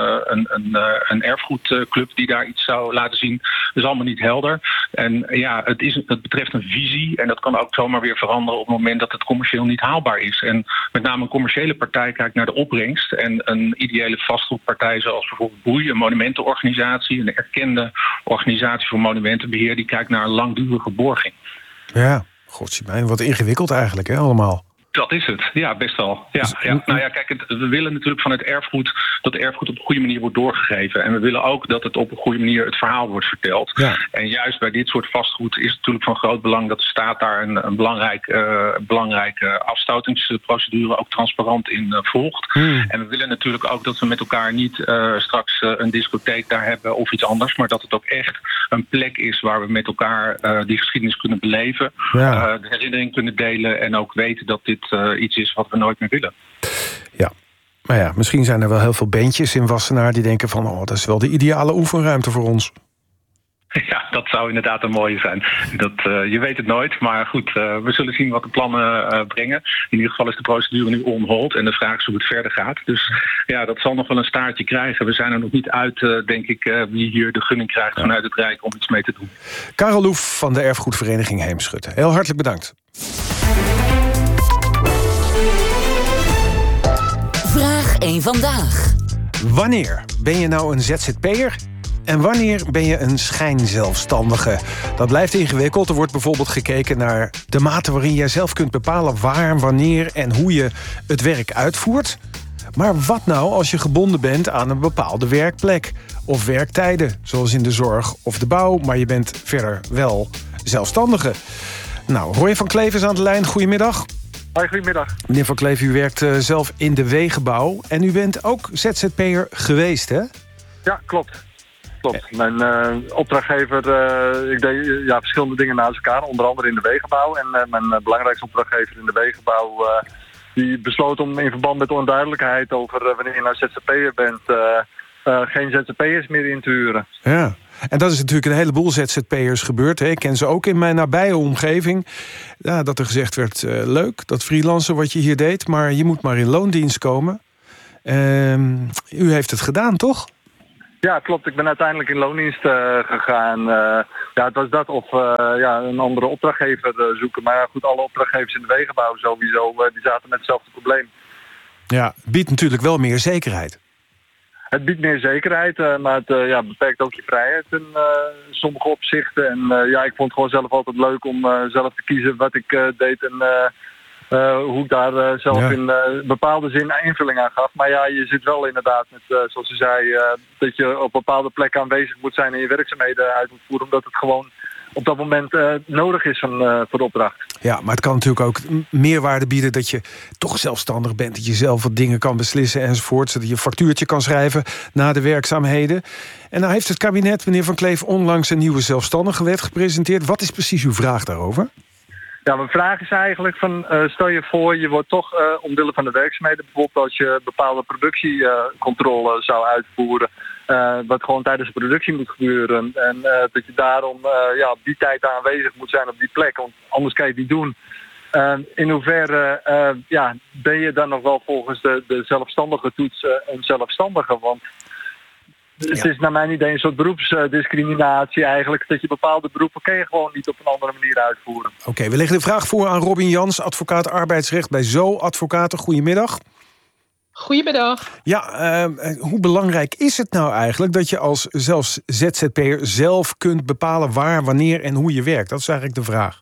een erfgoedclub die daar iets zou laten zien. Dat is allemaal niet helder. En het betreft een visie en dat kan ook zomaar weer veranderen op het moment dat het commercieel niet haalbaar is. En met name een commerciële partij kijkt naar de opbrengst. En een ideële vastgoedpartij zoals bijvoorbeeld Boei, een monumentenorganisatie, een erkende organisatie voor monumentenbeheer, die kijkt naar een langdurige borging. Ja, godzijdank, wat ingewikkeld eigenlijk, hè, allemaal. Dat is het, ja, best wel. Kijk, we willen natuurlijk van het erfgoed dat erfgoed op een goede manier wordt doorgegeven. En we willen ook dat het op een goede manier het verhaal wordt verteld. Ja. En juist bij dit soort vastgoed is het natuurlijk van groot belang dat de staat daar een belangrijke afstotingsprocedure ook transparant in volgt. En we willen natuurlijk ook dat we met elkaar niet straks een discotheek daar hebben of iets anders, maar dat het ook echt een plek is waar we met elkaar die geschiedenis kunnen beleven, de herinnering kunnen delen en ook weten dat dit iets is wat we nooit meer willen. Ja, maar ja, misschien zijn er wel heel veel bandjes in Wassenaar die denken van dat is wel de ideale oefenruimte voor ons. Ja, dat zou inderdaad een mooie zijn. Je weet het nooit, maar goed, we zullen zien wat de plannen brengen. In ieder geval is de procedure nu on hold en de vraag is hoe het verder gaat. Dus ja, dat zal nog wel een staartje krijgen. We zijn er nog niet uit, denk ik, wie hier de gunning krijgt vanuit het Rijk om iets mee te doen. Karel Loef van de Erfgoedvereniging Heemschutte. Heel hartelijk bedankt. Vraag 1 vandaag. Wanneer ben je nou een ZZP'er? En wanneer ben je een schijnzelfstandige? Dat blijft ingewikkeld. Er wordt bijvoorbeeld gekeken naar de mate waarin jij zelf kunt bepalen waar, wanneer en hoe je het werk uitvoert. Maar wat nou als je gebonden bent aan een bepaalde werkplek of werktijden, zoals in de zorg of de bouw, maar je bent verder wel zelfstandige? Nou, Roy van Kleef is aan de lijn. Goedemiddag. Hoi, goedemiddag. Meneer van Kleef, u werkt zelf in de wegenbouw en u bent ook ZZP'er geweest, hè? Ja, klopt. klopt. Mijn opdrachtgever, ik deed verschillende dingen naast elkaar. Onder andere in de wegenbouw. En mijn belangrijkste opdrachtgever in de wegenbouw... die besloot om in verband met de onduidelijkheid over wanneer je nou ZZP'er bent... geen ZZP'ers meer in te huren. Ja, en dat is natuurlijk een heleboel ZZP'ers gebeurd. Hè? Ik ken ze ook in mijn nabije omgeving. Ja, dat er gezegd werd, leuk, dat freelancen wat je hier deed... maar je moet maar in loondienst komen. U heeft het gedaan, toch? Ja, klopt. Ik ben uiteindelijk in loondienst gegaan. Het was dat of een andere opdrachtgever zoeken. Maar ja, goed, alle opdrachtgevers in de wegenbouw sowieso... die zaten met hetzelfde probleem. Ja, het biedt natuurlijk wel meer zekerheid. Het biedt meer zekerheid, maar het beperkt ook je vrijheid in sommige opzichten. En ik vond het gewoon zelf altijd leuk om zelf te kiezen wat ik deed en hoe ik daar zelf in bepaalde zin invulling aan gaf. Maar ja, je zit wel inderdaad met, zoals u zei, dat je op bepaalde plekken aanwezig moet zijn en je werkzaamheden uit moet voeren, omdat het gewoon op dat moment nodig is voor de opdracht. Ja, maar het kan natuurlijk ook meerwaarde bieden dat je toch zelfstandig bent, dat je zelf wat dingen kan beslissen enzovoort, zodat je een factuurtje kan schrijven na de werkzaamheden. En nou heeft het kabinet, meneer Van Kleef, onlangs een nieuwe zelfstandige wet gepresenteerd. Wat is precies uw vraag daarover? Ja, mijn vraag is eigenlijk van, stel je voor, je wordt toch omwille van de werkzaamheden, bijvoorbeeld als je bepaalde productiecontrole zou uitvoeren, wat gewoon tijdens de productie moet gebeuren. En dat je daarom op die tijd aanwezig moet zijn op die plek, want anders kan je het niet doen. In hoeverre ben je dan nog wel volgens de zelfstandige toets een zelfstandige? Want het is naar mijn idee een soort beroepsdiscriminatie eigenlijk. Dat je bepaalde beroepen kan je gewoon niet op een andere manier uitvoeren. Oké, we leggen de vraag voor aan Robin Jans, advocaat arbeidsrecht bij Zo Advocaten. Goedemiddag. Goedemiddag. Ja, hoe belangrijk is het nou eigenlijk dat je als zelfs ZZP'er zelf kunt bepalen waar, wanneer en hoe je werkt? Dat is eigenlijk de vraag.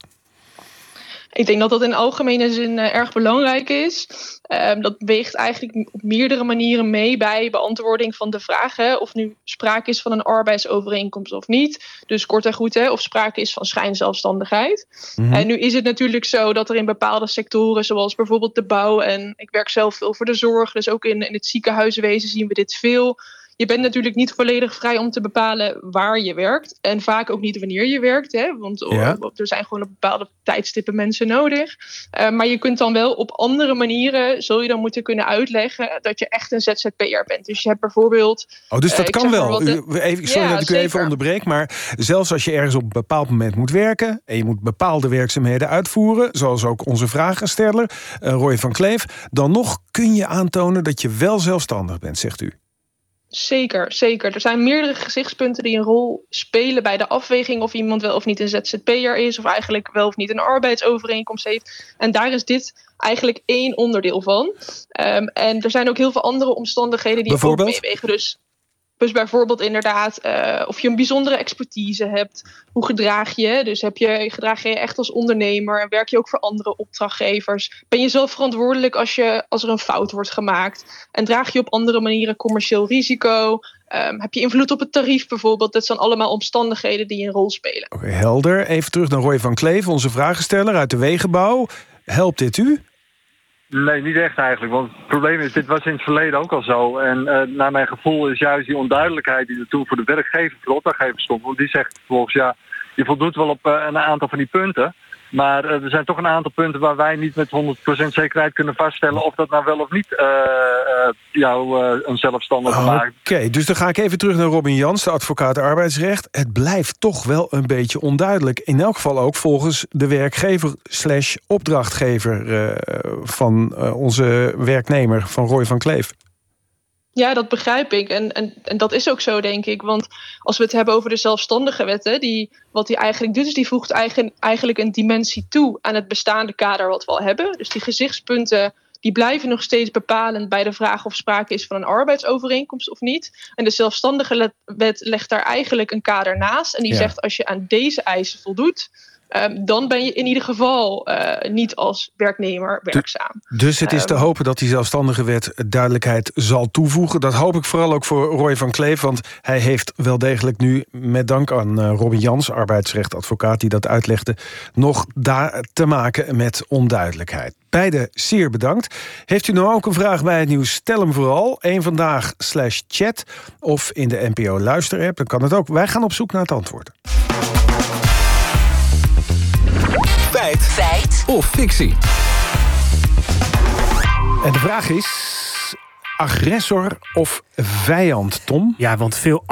Ik denk dat dat in algemene zin erg belangrijk is. Dat weegt eigenlijk op meerdere manieren mee bij beantwoording van de vraag of nu sprake is van een arbeidsovereenkomst of niet. Dus kort en goed, of sprake is van schijnzelfstandigheid. En nu is het natuurlijk zo dat er in bepaalde sectoren, zoals bijvoorbeeld de bouw, en ik werk zelf veel voor de zorg, dus ook in het ziekenhuiswezen zien we dit veel. Je bent natuurlijk niet volledig vrij om te bepalen waar je werkt. En vaak ook niet wanneer je werkt. Hè? Want er zijn gewoon op bepaalde tijdstippen mensen nodig. Maar je kunt dan wel op andere manieren, zul je dan moeten kunnen uitleggen dat je echt een ZZP'er bent. Dus je hebt bijvoorbeeld... dus dat kan wel. Sorry dat ik u even onderbreek. Maar zelfs als je ergens op een bepaald moment moet werken en je moet bepaalde werkzaamheden uitvoeren, zoals ook onze vragensteller, Roy van Kleef, dan nog kun je aantonen dat je wel zelfstandig bent, zegt u. Zeker, zeker. Er zijn meerdere gezichtspunten die een rol spelen bij de afweging of iemand wel of niet een ZZP'er is, of eigenlijk wel of niet een arbeidsovereenkomst heeft. En daar is dit eigenlijk één onderdeel van. En er zijn ook heel veel andere omstandigheden die ook meewegen. Dus bijvoorbeeld inderdaad of je een bijzondere expertise hebt. Hoe gedraag je? Dus gedraag je echt als ondernemer en werk je ook voor andere opdrachtgevers? Ben je zelf verantwoordelijk als er een fout wordt gemaakt? En draag je op andere manieren commercieel risico? Heb je invloed op het tarief bijvoorbeeld? Dat zijn allemaal omstandigheden die een rol spelen. Oké, helder. Even terug naar Roy van Kleef, onze vragensteller uit de wegenbouw. Helpt dit u? Nee, niet echt eigenlijk. Want het probleem is, dit was in het verleden ook al zo. En naar mijn gevoel is juist die onduidelijkheid die er toen voor de werkgever, voor de opdrachtgever stond. Want die zegt vervolgens, je voldoet wel op een aantal van die punten. Maar er zijn toch een aantal punten waar wij niet met 100% zekerheid kunnen vaststellen of dat nou wel of niet jou een zelfstandige maakt. Oké, dus dan ga ik even terug naar Robin Jans, de advocaat arbeidsrecht. Het blijft toch wel een beetje onduidelijk. In elk geval ook volgens de werkgever/opdrachtgever van onze werknemer, van Roy van Kleef. Ja, dat begrijp ik. En dat is ook zo, denk ik. Want als we het hebben over de zelfstandige wetten, wat die eigenlijk doet, is die voegt eigenlijk een dimensie toe aan het bestaande kader wat we al hebben. Dus die gezichtspunten die blijven nog steeds bepalend bij de vraag of sprake is van een arbeidsovereenkomst of niet. En de zelfstandige wet legt daar eigenlijk een kader naast. En die zegt, als je aan deze eisen voldoet, dan ben je in ieder geval niet als werknemer werkzaam. Dus het is te hopen dat die zelfstandige wet duidelijkheid zal toevoegen. Dat hoop ik vooral ook voor Roy van Kleef, want hij heeft wel degelijk nu, met dank aan Robin Jans, arbeidsrechtadvocaat die dat uitlegde, nog daar te maken met onduidelijkheid. Beide zeer bedankt. Heeft u nou ook een vraag bij het nieuws? Stel hem vooral. eenvandaag.chat of in de NPO Luisterapp. Dan kan het ook. Wij gaan op zoek naar het antwoord. Feit of fictie? En de vraag is: agressor of vijand, Tom? Ja, want veel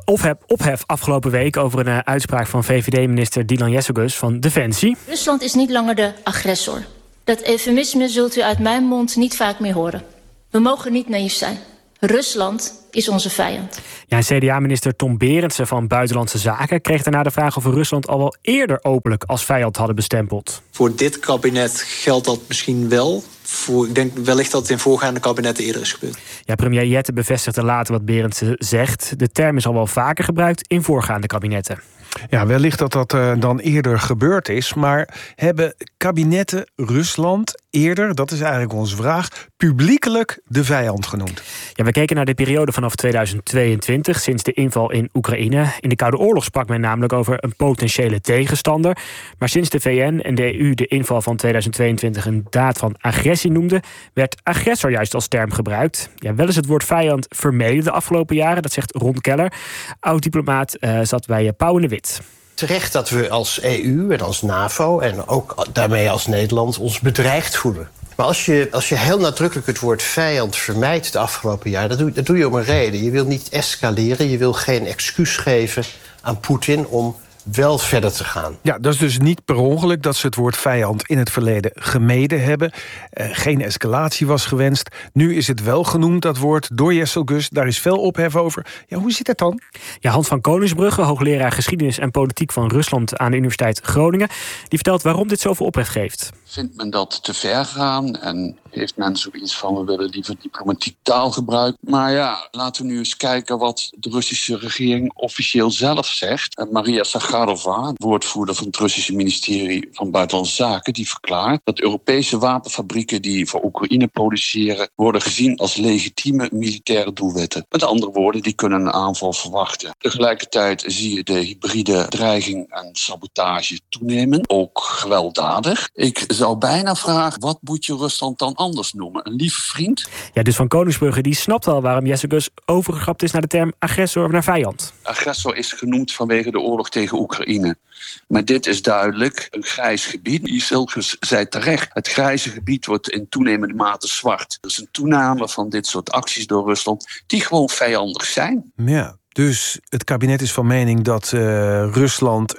ophef afgelopen week over een uitspraak van VVD-minister Dylan Jezigus van Defensie. Rusland is niet langer de agressor. Dat eufemisme zult u uit mijn mond niet vaak meer horen. We mogen niet naïef zijn. Rusland is onze vijand. Ja, CDA-minister Tom Berendsen van Buitenlandse Zaken kreeg daarna de vraag of we Rusland al wel eerder openlijk als vijand hadden bestempeld. Voor dit kabinet geldt dat misschien wel. Ik denk wellicht dat het in voorgaande kabinetten eerder is gebeurd. Ja, premier Jette bevestigde later wat Berendsen zegt. De term is al wel vaker gebruikt in voorgaande kabinetten. Ja, wellicht dat dat dan eerder gebeurd is. Maar hebben kabinetten Rusland eerder, dat is eigenlijk onze vraag, publiekelijk de vijand genoemd? Ja, we keken naar de periode vanaf 2022, sinds de inval in Oekraïne. In de Koude Oorlog sprak men namelijk over een potentiële tegenstander. Maar sinds de VN en de EU de inval van 2022 een daad van agressie noemde, werd agressor juist als term gebruikt. Ja, wel is het woord vijand vermeden de afgelopen jaren, dat zegt Ron Keller. Oud-diplomaat zat bij Pauw en de Wit. Terecht dat we als EU en als NAVO en ook daarmee als Nederland ons bedreigd voelen. Maar als je heel nadrukkelijk het woord vijand vermijdt de afgelopen jaren, dat doe je om een reden. Je wil niet escaleren, je wil geen excuus geven aan Poetin om wel verder te gaan. Ja, dat is dus niet per ongeluk dat ze het woord vijand in het verleden gemeden hebben. Geen escalatie was gewenst. Nu is het wel genoemd, dat woord, door Jezigus. Daar is veel ophef over. Ja, hoe zit dat dan? Ja, Hans van Koningsbrugge, hoogleraar geschiedenis en politiek van Rusland aan de Universiteit Groningen, die vertelt waarom dit zoveel ophef geeft. Vindt men dat te ver gaan en heeft men zoiets van we willen liever diplomatiek taal gebruiken. Maar ja, laten we nu eens kijken wat de Russische regering officieel zelf zegt. En Maria Zakharova, woordvoerder van het Russische ministerie van Buitenlandse Zaken, die verklaart dat Europese wapenfabrieken die voor Oekraïne produceren worden gezien als legitieme militaire doelwitten. Met andere woorden, die kunnen een aanval verwachten. Tegelijkertijd zie je de hybride dreiging en sabotage toenemen, ook gewelddadig. Ik zou bijna vragen, wat moet je Rusland dan anders noemen? Een lieve vriend? Ja, dus van Koningsbrugge die snapt al waarom Jezigus overgegrapt is naar de term agressor of naar vijand. Agressor is genoemd vanwege de oorlog tegen Oekraïne. Maar dit is duidelijk een grijs gebied. Jezigus zei terecht, het grijze gebied wordt in toenemende mate zwart. Er is een toename van dit soort acties door Rusland die gewoon vijandig zijn. Ja, dus het kabinet is van mening dat Rusland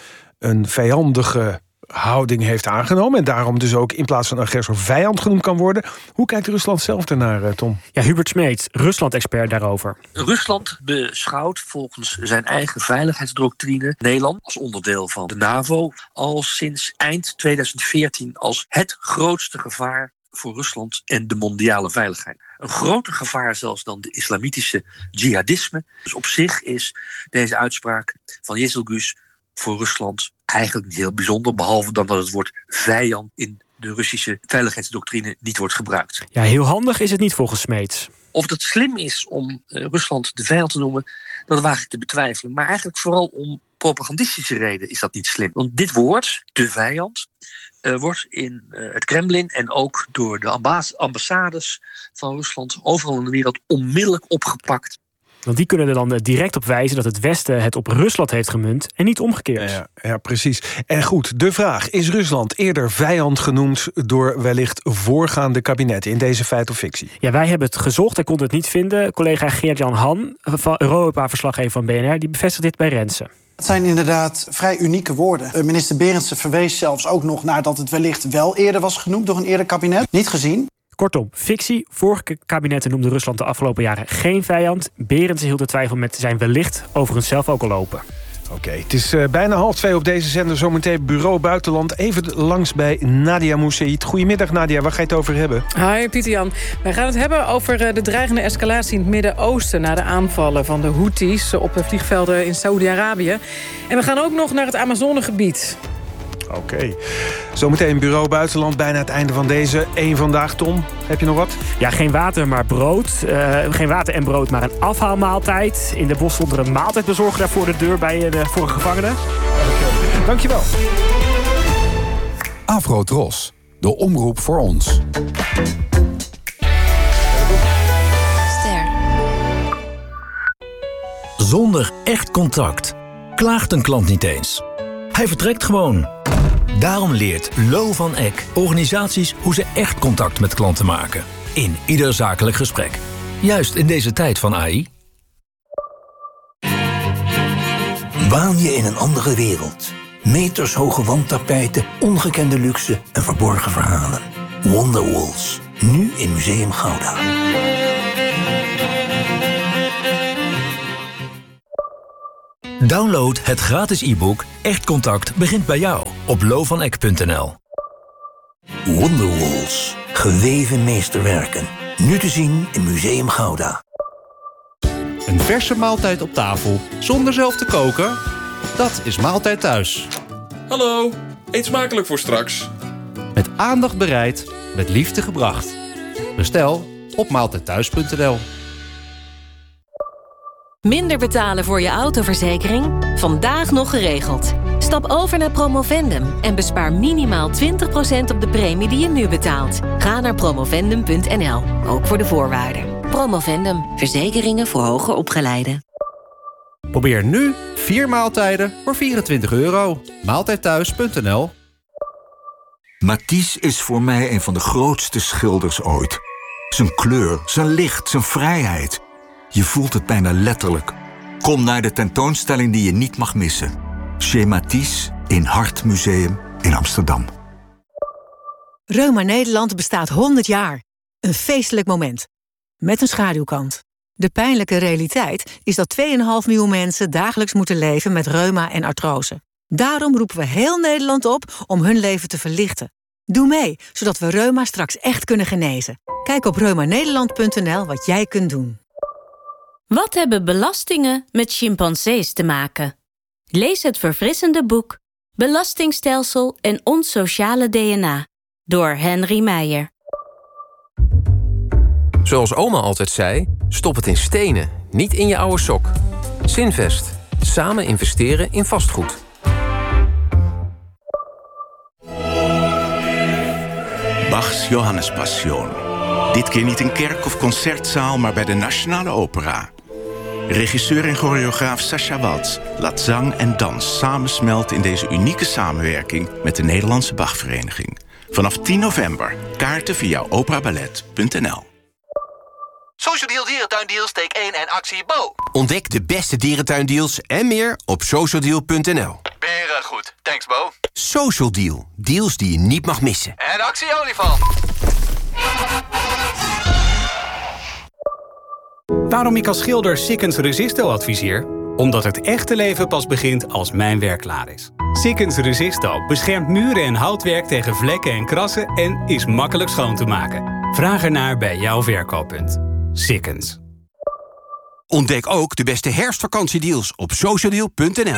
een vijandige houding heeft aangenomen en daarom dus ook in plaats van agressor vijand genoemd kan worden. Hoe kijkt Rusland zelf ernaar, Tom? Ja, Hubert Smeets, Rusland-expert daarover. Rusland beschouwt volgens zijn eigen veiligheidsdoctrine Nederland als onderdeel van de NAVO al sinds eind 2014 als het grootste gevaar voor Rusland en de mondiale veiligheid. Een groter gevaar zelfs dan de islamitische jihadisme. Dus op zich is deze uitspraak van Jezigus voor Rusland eigenlijk niet heel bijzonder, behalve dan dat het woord vijand in de Russische veiligheidsdoctrine niet wordt gebruikt. Ja, heel handig is het niet volgens Smeets. Of het slim is om Rusland de vijand te noemen, dat waag ik te betwijfelen. Maar eigenlijk vooral om propagandistische reden is dat niet slim. Want dit woord, de vijand, wordt in het Kremlin en ook door de ambassades van Rusland overal in de wereld onmiddellijk opgepakt. Want die kunnen er dan direct op wijzen dat het Westen het op Rusland heeft gemunt en niet omgekeerd. Ja, precies. En goed, de vraag: is Rusland eerder vijand genoemd door wellicht voorgaande kabinetten in deze feit of fictie? Ja, wij hebben het gezocht en konden het niet vinden. Collega Geert-Jan Han, van Europa-verslaggever van BNR, die bevestigt dit bij Rensen. Het zijn inderdaad vrij unieke woorden. Minister Berendsen verwees zelfs ook nog naar dat het wellicht wel eerder was genoemd door een eerder kabinet. Niet gezien. Kortom, fictie. Vorige kabinetten noemden Rusland de afgelopen jaren geen vijand. Berendsen hield de twijfel met zijn wellicht overigens zelf ook al lopen. Oké, het is bijna 1:30 op deze zender. Zometeen Bureau Buitenland. Even langs bij Nadia Moussaïd. Goedemiddag Nadia, waar ga je het over hebben? Hi Pieter-Jan. Wij gaan het hebben over de dreigende escalatie in het Midden-Oosten na de aanvallen van de Houthis op de vliegvelden in Saoedi-Arabië. En we gaan ook nog naar het Amazonegebied. Oké. Zometeen Bureau Buitenland, bijna het einde van deze Eén Vandaag. Tom, heb je nog wat? Ja, geen water, maar brood. Geen water en brood, maar een afhaalmaaltijd. In de bos stond er een maaltijdbezorger daar voor de deur voor een gevangene. Okay. Dankjewel. Afro-Tros, de omroep voor ons. Zonder echt contact klaagt een klant niet eens. Hij vertrekt gewoon. Daarom leert Lo van Eck organisaties hoe ze echt contact met klanten maken. In ieder zakelijk gesprek. Juist in deze tijd van AI. Waan je in een andere wereld. Metershoge wandtapijten, ongekende luxe en verborgen verhalen. Wonderwalls. Nu in Museum Gouda. Download het gratis e-book Echt Contact begint bij jou op lovaneck.nl. Wonderwalls. Geweven meesterwerken. Nu te zien in Museum Gouda. Een verse maaltijd op tafel zonder zelf te koken? Dat is Maaltijd Thuis. Hallo, eet smakelijk voor straks. Met aandacht bereid, met liefde gebracht. Bestel op maaltijdthuis.nl. Minder betalen voor je autoverzekering? Vandaag nog geregeld. Stap over naar Promovendum en bespaar minimaal 20% op de premie die je nu betaalt. Ga naar promovendum.nl, ook voor de voorwaarden. Promovendum, verzekeringen voor hoger opgeleiden. Probeer nu 4 maaltijden voor €24. Maaltijdthuis.nl. Matisse is voor mij een van de grootste schilders ooit. Zijn kleur, zijn licht, zijn vrijheid. Je voelt het bijna letterlijk. Kom naar de tentoonstelling die je niet mag missen. Chez Matisse in Hart Museum in Amsterdam. Reuma Nederland bestaat 100 jaar. Een feestelijk moment. Met een schaduwkant. De pijnlijke realiteit is dat 2,5 miljoen mensen dagelijks moeten leven met reuma en artrose. Daarom roepen we heel Nederland op om hun leven te verlichten. Doe mee, zodat we reuma straks echt kunnen genezen. Kijk op reumanederland.nl wat jij kunt doen. Wat hebben belastingen met chimpansees te maken? Lees het verfrissende boek Belastingstelsel en ons sociale DNA door Henry Meijer. Zoals oma altijd zei, stop het in stenen, niet in je oude sok. Zinvest. Samen investeren in vastgoed. Bachs Johannespassion. Dit keer niet in kerk of concertzaal, maar bij de Nationale Opera. Regisseur en choreograaf Sascha Waltz laat zang en dans samensmelten in deze unieke samenwerking met de Nederlandse Bachvereniging. Vanaf 10 november. Kaarten via operaballet.nl. Social Deal Dierentuindeals, take 1 en actie Bo. Ontdek de beste dierentuindeals en meer op socialdeal.nl. Beren goed, thanks Bo. Social Deal, deals die je niet mag missen. En actie olifant. Waarom ik als schilder Sikkens Resisto adviseer? Omdat het echte leven pas begint als mijn werk klaar is. Sikkens Resisto beschermt muren en houtwerk tegen vlekken en krassen en is makkelijk schoon te maken. Vraag ernaar bij jouw verkooppunt. Sikkens. Ontdek ook de beste herfstvakantiedeals op socialdeal.nl.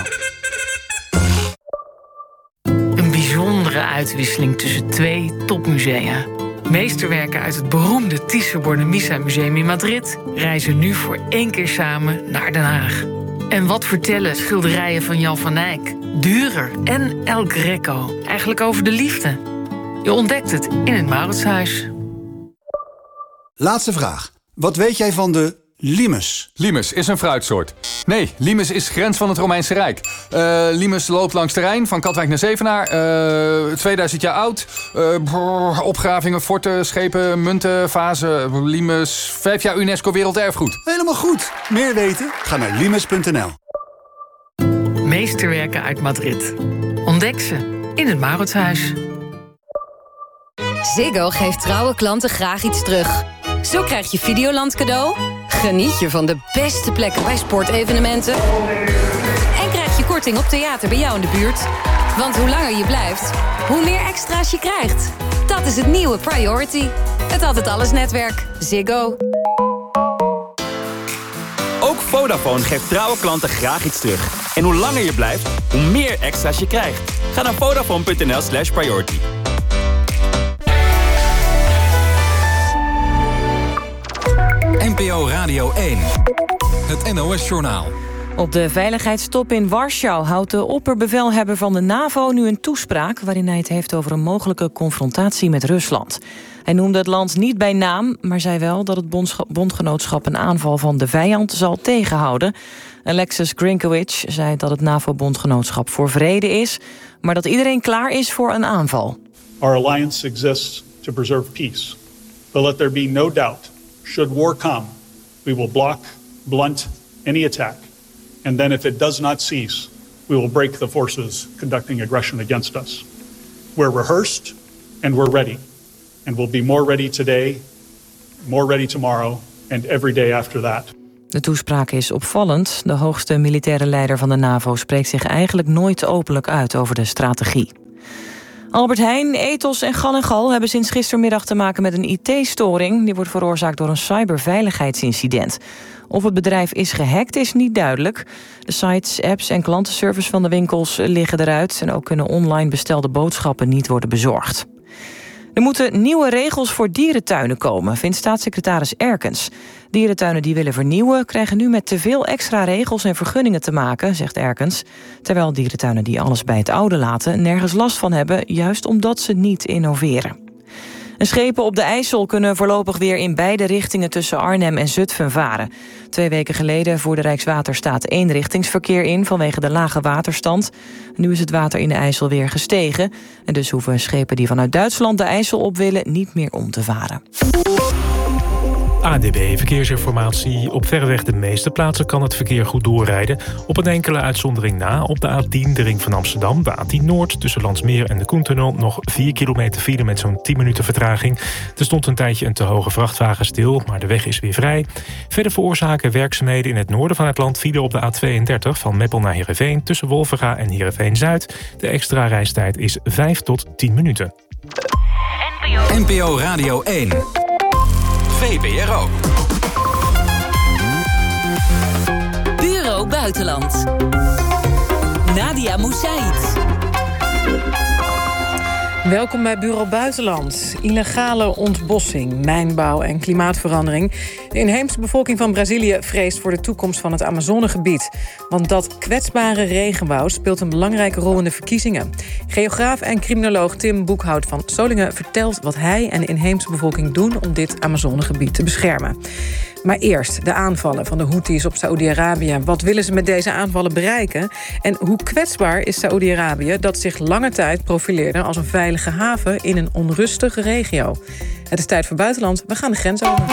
Een bijzondere uitwisseling tussen 2 topmusea. Meesterwerken uit het beroemde Thyssen-Bornemisza Museum in Madrid reizen nu voor 1 keer samen naar Den Haag. En wat vertellen schilderijen van Jan van Eyck, Dürer en El Greco eigenlijk over de liefde? Je ontdekt het in het Mauritshuis. Laatste vraag. Wat weet jij van de limes? Limes is een fruitsoort. Nee, limes is grens van het Romeinse Rijk. Limes loopt langs de Rijn, van Katwijk naar Zevenaar. 2000 jaar oud. Opgravingen, forten, schepen, munten, vazen. Limes, 5 jaar UNESCO Werelderfgoed. Helemaal goed. Meer weten? Ga naar limes.nl. Meesterwerken uit Madrid. Ontdek ze in het Mauritshuis. Ziggo geeft trouwe klanten graag iets terug. Zo krijg je Videoland cadeau, geniet je van de beste plekken bij sportevenementen en krijg je korting op theater bij jou in de buurt. Want hoe langer je blijft, hoe meer extra's je krijgt. Dat is het nieuwe Priority. Het Altijd Alles netwerk. Ziggo. Ook Vodafone geeft trouwe klanten graag iets terug. En hoe langer je blijft, hoe meer extra's je krijgt. Ga naar Vodafone.nl/priority. NPO Radio 1. Het NOS-journaal. Op de veiligheidstop in Warschau houdt de opperbevelhebber van de NAVO nu een toespraak waarin hij het heeft over een mogelijke confrontatie met Rusland. Hij noemde het land niet bij naam, maar zei wel dat het bondgenootschap een aanval van de vijand zal tegenhouden. Alexis Grinkowicz zei dat het NAVO-bondgenootschap voor vrede is, maar dat iedereen klaar is voor een aanval. Our alliance exists to preserve peace. But let there be no doubt, should war come, we will block, blunt any attack. And then if it does not cease, we will break the forces conducting aggression against us. We're rehearsed and we're ready. And we'll be more ready today, more ready tomorrow, and every day after that. De toespraak is opvallend. De hoogste militaire leider van de NAVO spreekt zich eigenlijk nooit openlijk uit over de strategie. Albert Heijn, Ethos en Gal & Gal hebben sinds gistermiddag te maken met een IT-storing. Die wordt veroorzaakt door een cyberveiligheidsincident. Of het bedrijf is gehackt is niet duidelijk. De sites, apps en klantenservice van de winkels liggen eruit. En ook kunnen online bestelde boodschappen niet worden bezorgd. Er moeten nieuwe regels voor dierentuinen komen, vindt staatssecretaris Erkens. Dierentuinen die willen vernieuwen krijgen nu met te veel extra regels en vergunningen te maken, zegt Erkens. Terwijl dierentuinen die alles bij het oude laten nergens last van hebben, juist omdat ze niet innoveren. En schepen op de IJssel kunnen voorlopig weer in beide richtingen tussen Arnhem en Zutphen varen. 2 weken geleden voerde Rijkswaterstaat eenrichtingsverkeer in vanwege de lage waterstand. Nu is het water in de IJssel weer gestegen. En dus hoeven schepen die vanuit Duitsland de IJssel op willen niet meer om te varen. ANWB Verkeersinformatie. Op verreweg de meeste plaatsen kan het verkeer goed doorrijden. Op een enkele uitzondering na. Op de A10, de ring van Amsterdam, de A10 Noord... tussen Landsmeer en de Koentunnel nog 4 kilometer file met zo'n 10 minuten vertraging. Er stond een tijdje een te hoge vrachtwagen stil, maar de weg is weer vrij. Verder veroorzaken werkzaamheden in het noorden van het land file op de A32... van Meppel naar Heerenveen tussen Wolvega en Heerenveen-Zuid. De extra reistijd is 5 tot 10 minuten. NPO Radio 1. VPRO. Bureau Buitenland. Nadia Moussaïd. Welkom bij Bureau Buitenland. Illegale ontbossing, mijnbouw en klimaatverandering. De inheemse bevolking van Brazilië vreest voor de toekomst van het Amazonegebied. Want dat kwetsbare regenwoud speelt een belangrijke rol in de verkiezingen. Geograaf en criminoloog Tim Boekhout van Solingen vertelt wat hij en de inheemse bevolking doen om dit Amazonegebied te beschermen. Maar eerst de aanvallen van de Houthis op Saoedi-Arabië. Wat willen ze met deze aanvallen bereiken? En hoe kwetsbaar is Saoedi-Arabië dat zich lange tijd profileerde als een veilige haven in een onrustige regio? Het is tijd voor buitenland. We gaan de grens over.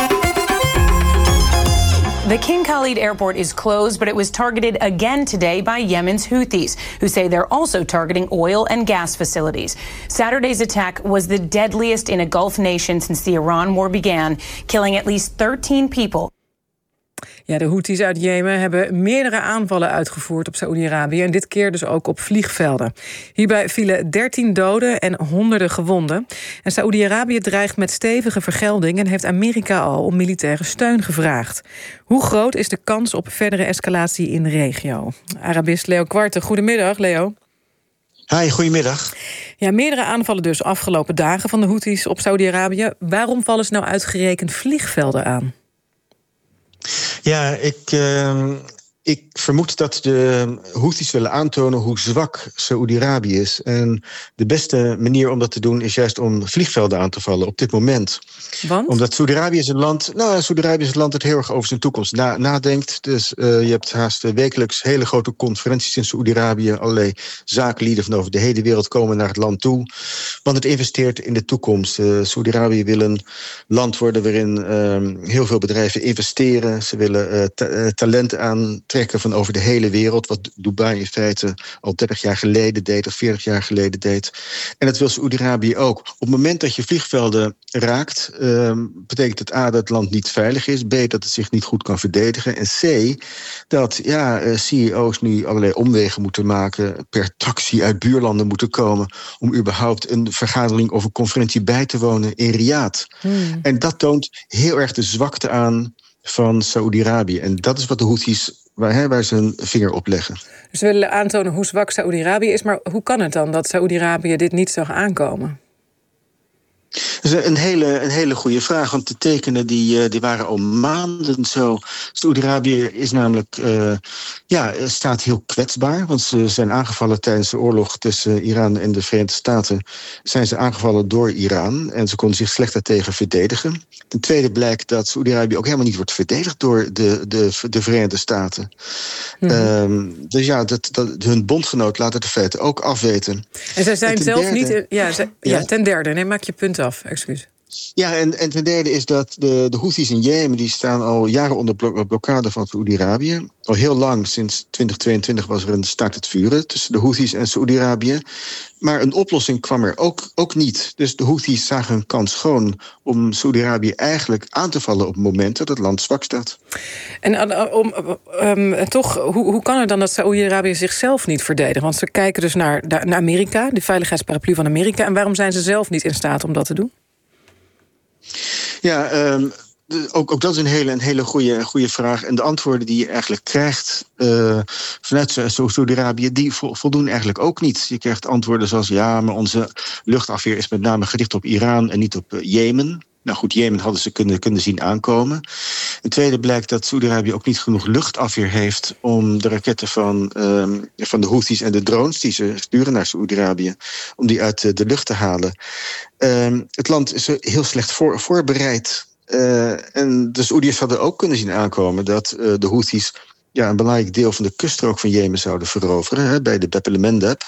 The King Khalid airport is closed, but it was targeted again today by Yemen's Houthis, who say they're also targeting oil and gas facilities. Saturday's attack was the deadliest in a Gulf nation since the Iran war began, killing at least 13 people. Ja, de Houthis uit Jemen hebben meerdere aanvallen uitgevoerd op Saoedi-Arabië en dit keer dus ook op vliegvelden. Hierbij vielen 13 doden en honderden gewonden. En Saoedi-Arabië dreigt met stevige vergelding en heeft Amerika al om militaire steun gevraagd. Hoe groot is de kans op verdere escalatie in de regio? Arabist Leo Quarte, goedemiddag Leo. Hi, goedemiddag. Ja, meerdere aanvallen dus afgelopen dagen van de Houthis op Saoedi-Arabië. Waarom vallen ze nou uitgerekend vliegvelden aan? Ja, ik vermoed dat de Houthis willen aantonen hoe zwak Saoedi-Arabië is. En de beste manier om dat te doen is juist om vliegvelden aan te vallen op dit moment. Want? Omdat Saoedi-Arabië is een land. Saoedi-Arabië is een land dat heel erg over zijn toekomst nadenkt. Dus je hebt haast wekelijks hele grote conferenties in Saoedi-Arabië. Allerlei zakenlieden van over de hele wereld komen naar het land toe. Want het investeert in de toekomst. Saoedi-Arabië wil een land worden waarin heel veel bedrijven investeren. Ze willen talent aantrekken van over de hele wereld. Wat Dubai in feite al 30 jaar geleden deed of 40 jaar geleden deed. En dat wil Saoedi-Arabië ook. Op het moment dat je vliegvelden raakt, betekent het A, dat het land niet veilig is. B, dat het zich niet goed kan verdedigen. En C, dat CEO's nu allerlei omwegen moeten maken, per taxi uit buurlanden moeten komen om überhaupt een vergadering of een conferentie bij te wonen in Riyadh. En dat toont heel erg de zwakte aan van Saoedi-Arabië. En dat is wat de Houthis waar ze hun vinger op leggen. Dus we willen aantonen hoe zwak Saoedi-Arabië is, maar hoe kan het dan dat Saoedi-Arabië dit niet zag aankomen? Dat is een hele goede vraag, want de tekenen die waren al maanden zo. Saoedi-Arabië is namelijk staat heel kwetsbaar, want ze zijn aangevallen tijdens de oorlog tussen Iran en de Verenigde Staten. Zijn ze aangevallen door Iran en ze konden zich slecht daartegen verdedigen. Ten tweede blijkt dat Saoedi-Arabië ook helemaal niet wordt verdedigd door de Verenigde Staten. Dus hun bondgenoot laat het de feiten ook afweten. En zij zijn zelf niet... ten derde, nee, maak je punt af, excuus. Ja, en ten derde is dat de Houthis in Jemen, die staan al jaren onder blokkade van Saoedi-Arabië. Al heel lang, sinds 2022 was er een staakt het vuren tussen de Houthis en Saoedi-Arabië. Maar een oplossing kwam er ook niet. Dus de Houthis zagen hun kans schoon om Saoedi-Arabië eigenlijk aan te vallen op het moment dat het land zwak staat. En hoe kan het dan dat Saoedi-Arabië zichzelf niet verdedigt? Want ze kijken dus naar Amerika, de veiligheidsparaplu van Amerika. En waarom zijn ze zelf niet in staat om dat te doen? Ja, ook dat is een hele goede vraag. En de antwoorden die je eigenlijk krijgt vanuit Saoedi-Arabië, die voldoen eigenlijk ook niet. Je krijgt antwoorden zoals, ja, maar onze luchtafweer is met name gericht op Iran en niet op Jemen. Nou goed, Jemen hadden ze kunnen zien aankomen. Ten tweede blijkt dat Saoedi-Arabië ook niet genoeg luchtafweer heeft om de raketten van de Houthis en de drones die ze sturen naar Saoedi-Arabië, om die uit de lucht te halen. Het land is heel slecht voorbereid. En de Saoediërs hadden ook kunnen zien aankomen dat de Houthis een belangrijk deel van de kuststrook van Jemen zouden veroveren, bij de Bab el-Mandeb.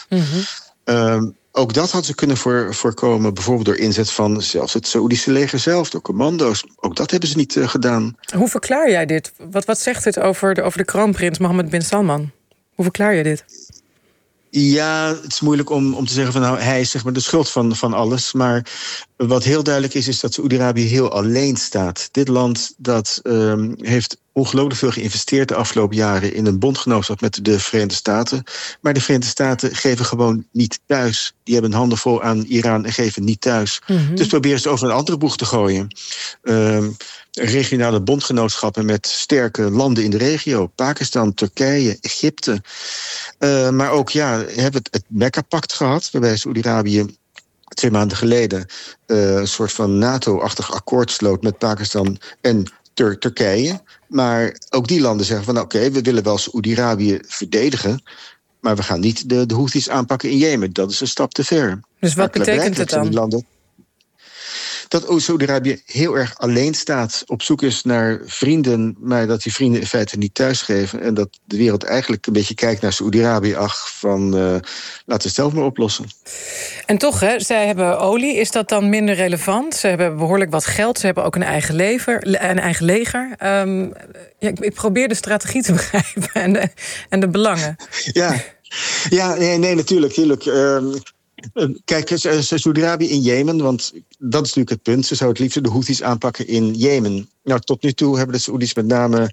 Ook dat had ze kunnen voorkomen, bijvoorbeeld door inzet van zelfs het Saoedische leger zelf, door commando's. Ook dat hebben ze niet gedaan. Hoe verklaar jij dit? Wat zegt het over de kroonprins Mohammed bin Salman? Hoe verklaar je dit? Ja, het is moeilijk om te zeggen van nou, hij is zeg maar de schuld van alles. Maar wat heel duidelijk is dat Saoedi-Arabië heel alleen staat. Dit land dat heeft ongelooflijk veel geïnvesteerd de afgelopen jaren in een bondgenootschap met de Verenigde Staten. Maar de Verenigde Staten geven gewoon niet thuis. Die hebben een handen vol aan Iran en geven niet thuis. Dus proberen ze het over een andere boeg te gooien. Regionale bondgenootschappen met sterke landen in de regio. Pakistan, Turkije, Egypte. Maar ook hebben het Mekka-pact gehad, waarbij Saoedi-Arabië 2 maanden geleden een soort van NATO-achtig akkoord sloot met Pakistan en Turkije. Maar ook die landen zeggen van oké, we willen wel Saoedi-Arabië verdedigen, maar we gaan niet de Houthis aanpakken in Jemen. Dat is een stap te ver. Dus wat betekent het dan? Dat Saoedi-Arabië heel erg alleen staat, op zoek is naar vrienden, maar dat die vrienden in feite niet thuisgeven. En dat de wereld eigenlijk een beetje kijkt naar Saoedi-Arabië, laten we het zelf maar oplossen. En toch, zij hebben olie. Is dat dan minder relevant? Ze hebben behoorlijk wat geld. Ze hebben ook een eigen leger. Ik probeer de strategie te begrijpen en de belangen. Nee, natuurlijk. Kijk, Saoedi-Arabië in Jemen, want dat is natuurlijk het punt. Ze zouden het liefst de Houthis aanpakken in Jemen. Nou, tot nu toe hebben de Saoedi's met name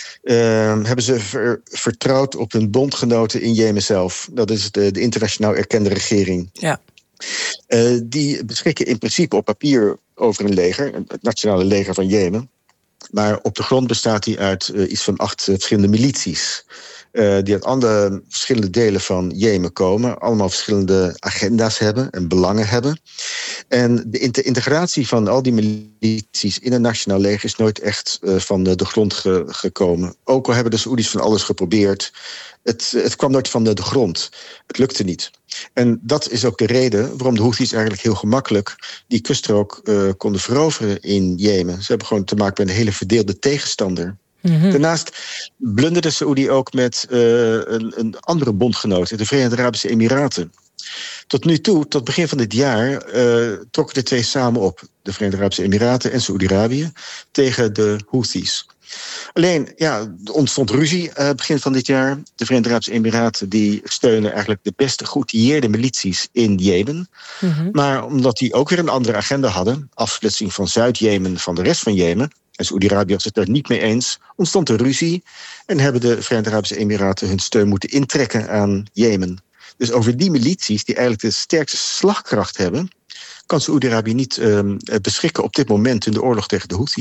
vertrouwd op hun bondgenoten in Jemen zelf. Dat is de internationaal erkende regering. Ja. Die beschikken in principe op papier over een leger, het nationale leger van Jemen. Maar op de grond bestaat die uit iets van 8 verschillende milities. Die uit andere verschillende delen van Jemen komen. Allemaal verschillende agenda's hebben en belangen hebben. En de integratie van al die milities in een nationaal leger is nooit echt van de grond gekomen. Ook al hebben de Saoedi's van alles geprobeerd. Het kwam nooit van de grond. Het lukte niet. En dat is ook de reden waarom de Houthis eigenlijk heel gemakkelijk die kuststrook konden veroveren in Jemen. Ze hebben gewoon te maken met een hele verdeelde tegenstander. Daarnaast blunderde Saoedi ook met een andere bondgenoot, de Verenigde Arabische Emiraten. Tot nu toe, tot begin van dit jaar, trokken de twee samen op. De Verenigde Arabische Emiraten en Saoedi-Arabië tegen de Houthis. Alleen, er ontstond ruzie begin van dit jaar. De Verenigde Arabische Emiraten die steunen eigenlijk de beste geoutilleerde milities in Jemen. Maar omdat die ook weer een andere agenda hadden, afsplitsing van Zuid-Jemen van de rest van Jemen, en Saoedi-Arabië was het daar niet mee eens, ontstond er ruzie en hebben de Verenigde Arabische Emiraten hun steun moeten intrekken aan Jemen. Dus over die milities, die eigenlijk de sterkste slagkracht hebben, kan Saoedi-Arabië niet beschikken op dit moment in de oorlog tegen de Houthis.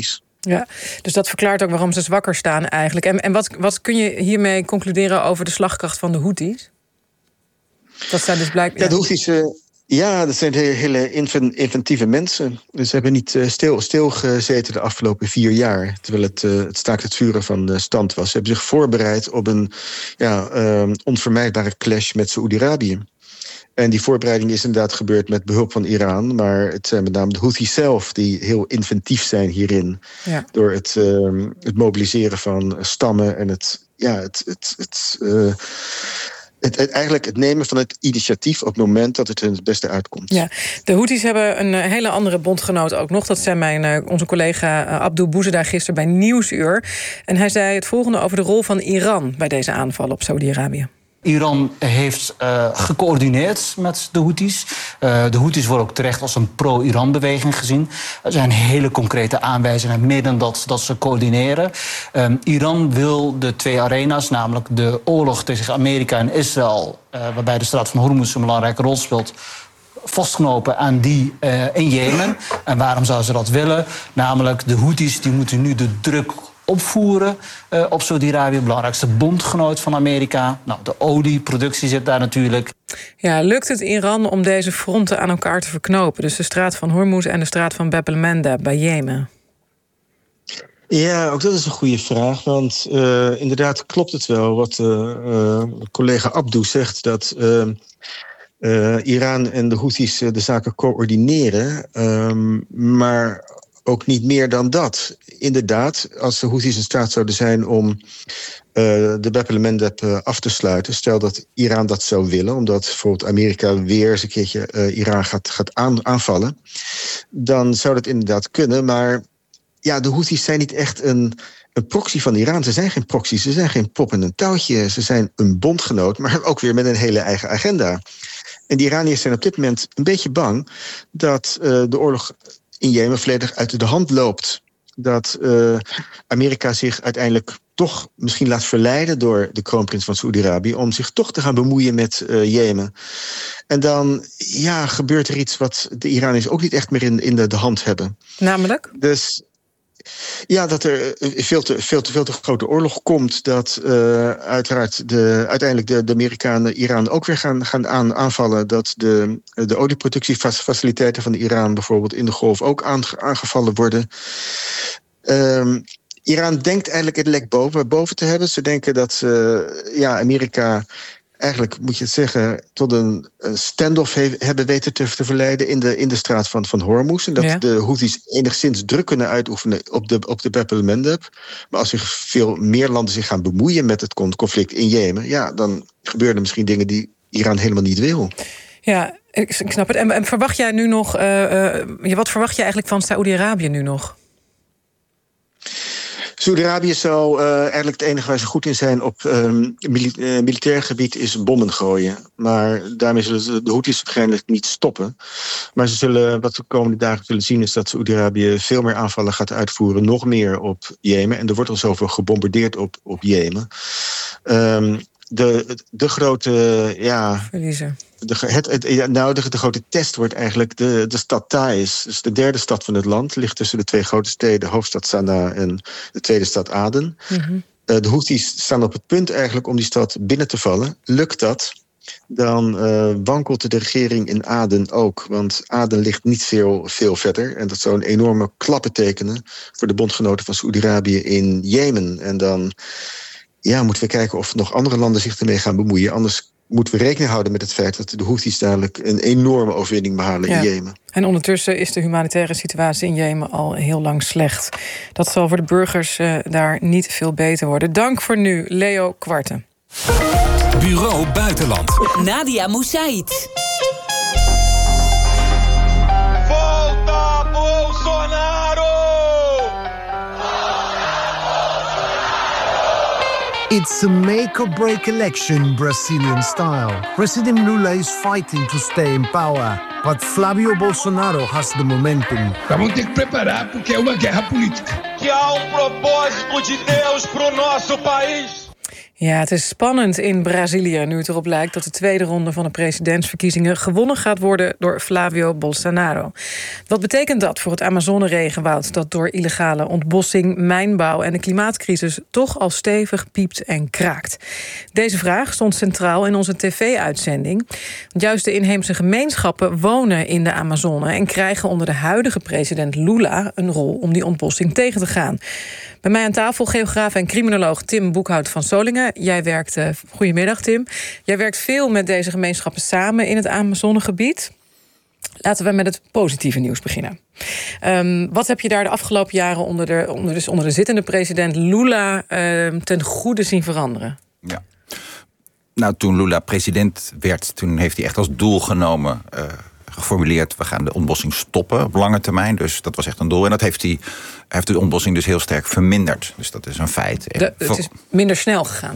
Ja, dus dat verklaart ook waarom ze zwakker staan eigenlijk. En wat kun je hiermee concluderen over de slagkracht van de Houthis? Dat zijn dus blijkbaar... Ja, de Houthis... dat zijn hele inventieve mensen. Dus ze hebben niet stilgezeten de afgelopen 4 jaar... terwijl het staakt het vuren van de stand was. Ze hebben zich voorbereid op een onvermijdbare clash met Saoedi-Arabië. En die voorbereiding is inderdaad gebeurd met behulp van Iran. Maar het zijn met name de Houthis zelf die heel inventief zijn hierin. Ja. Door het mobiliseren van stammen en eigenlijk het nemen van het initiatief op het moment dat het hun het beste uitkomt. Ja, de Houthis hebben een hele andere bondgenoot ook nog. Dat zei onze collega Abdul Bouzeda gisteren bij Nieuwsuur. En hij zei het volgende over de rol van Iran bij deze aanvallen op Saudi-Arabië. Iran heeft gecoördineerd met de Houthis. De Houthis worden ook terecht als een pro-Iran-beweging gezien. Er zijn hele concrete aanwijzingen, meer dan dat ze coördineren. Iran wil de 2 arena's, namelijk de oorlog tussen Amerika en Israël, waarbij de straat van Hormuz een belangrijke rol speelt, vastknopen aan die in Jemen. En waarom zouden ze dat willen? Namelijk, de Houthis die moeten nu de druk opvoeren op Saudi-Arabië, belangrijkste bondgenoot van Amerika. Nou, de olieproductie zit daar natuurlijk. Ja, lukt het Iran om deze fronten aan elkaar te verknopen? Dus de straat van Hormuz en de straat van Bab el-Mandeb bij Jemen. Ja, ook dat is een goede vraag. Want inderdaad klopt het wel wat collega Abdou zegt, dat Iran en de Houthis de zaken coördineren. Maar ook niet meer dan dat. Inderdaad, als de Houthis in staat zouden zijn om de Bab el-Mandeb af te sluiten, stel dat Iran dat zou willen, omdat bijvoorbeeld Amerika weer eens een keertje Iran gaat aanvallen, dan zou dat inderdaad kunnen. Maar ja, de Houthis zijn niet echt een proxy van Iran. Ze zijn geen proxy, ze zijn geen pop en een touwtje. Ze zijn een bondgenoot, maar ook weer met een hele eigen agenda. En de Iraniërs zijn op dit moment een beetje bang dat de oorlog in Jemen volledig uit de hand loopt. Dat Amerika zich uiteindelijk toch misschien laat verleiden door de kroonprins van Saoedi-Arabië om zich toch te gaan bemoeien met Jemen. En dan gebeurt er iets wat de Iraniërs ook niet echt meer in de hand hebben. Namelijk? Dus ja, dat er veel te grote oorlog komt. Dat uiteraard uiteindelijk de Amerikanen Iran ook weer gaan aanvallen. Dat de olieproductiefaciliteiten van de Iran bijvoorbeeld in de Golf ook aangevallen worden. Iran denkt eigenlijk het lek boven te hebben. Ze denken dat Amerika eigenlijk, moet je het zeggen, tot een standoff hebben weten te verleiden in de straat van Hormuz. En dat de Houthis enigszins druk kunnen uitoefenen op de Bab el-Mandeb. Maar als veel meer landen zich gaan bemoeien met het conflict in Jemen, dan gebeuren er misschien dingen die Iran helemaal niet wil. Ja, ik snap het. En verwacht jij nu nog, wat verwacht je eigenlijk van Saoedi-Arabië nu nog? Saoedi-Arabië zou eigenlijk het enige waar ze goed in zijn op militair gebied is bommen gooien. Maar daarmee zullen de Houthis waarschijnlijk niet stoppen. Maar ze zullen, wat we de komende dagen zullen zien, is dat Saoedi-Arabië veel meer aanvallen gaat uitvoeren, nog meer op Jemen. En er wordt al zoveel gebombardeerd op Jemen. De grote verliezer. De grote test wordt eigenlijk de stad Taiz. Dus de derde stad van het land ligt tussen de 2 grote steden, de hoofdstad Sanaa en de tweede stad Aden. Mm-hmm. De Houthis staan op het punt eigenlijk om die stad binnen te vallen. Lukt dat, dan wankelt de regering in Aden ook. Want Aden ligt niet veel verder. En dat zou een enorme klap betekenen voor de bondgenoten van Saoedi-Arabië in Jemen. En dan moeten we kijken of nog andere landen zich ermee gaan bemoeien. Anders moeten we rekening houden met het feit dat de Houthis dadelijk een enorme overwinning behalen in Jemen. En ondertussen is de humanitaire situatie in Jemen al heel lang slecht. Dat zal voor de burgers daar niet veel beter worden. Dank voor nu, Leo Kwarte. Bureau Buitenland. Nadia Moussaïd. Volta Bolsonaro! It's a make-or-break election, Brazilian style. President Lula is fighting to stay in power, but Flavio Bolsonaro has the momentum. Vamos ter que preparar porque é uma guerra política. Que há propósito de Deus pro nosso país. Ja, het is spannend in Brazilië nu het erop lijkt dat de tweede ronde van de presidentsverkiezingen gewonnen gaat worden door Flavio Bolsonaro. Wat betekent dat voor het Amazone-regenwoud dat door illegale ontbossing, mijnbouw en de klimaatcrisis toch al stevig piept en kraakt? Deze vraag stond centraal in onze tv-uitzending. Want juist de inheemse gemeenschappen wonen in de Amazone en krijgen onder de huidige president Lula een rol om die ontbossing tegen te gaan. Bij mij aan tafel geograaf en criminoloog Tim Boekhout van Solingen. Goedemiddag Tim. Jij werkt veel met deze gemeenschappen samen in het Amazonegebied. Laten we met het positieve nieuws beginnen. Wat heb je daar de afgelopen jaren onder de zittende president Lula ten goede zien veranderen? Ja. Nou, toen Lula president werd, toen heeft hij echt als doel genomen, geformuleerd, we gaan de ontbossing stoppen op lange termijn. Dus dat was echt een doel. En dat heeft hij heeft de ontbossing dus heel sterk verminderd. Dus dat is een feit. Het is minder snel gegaan.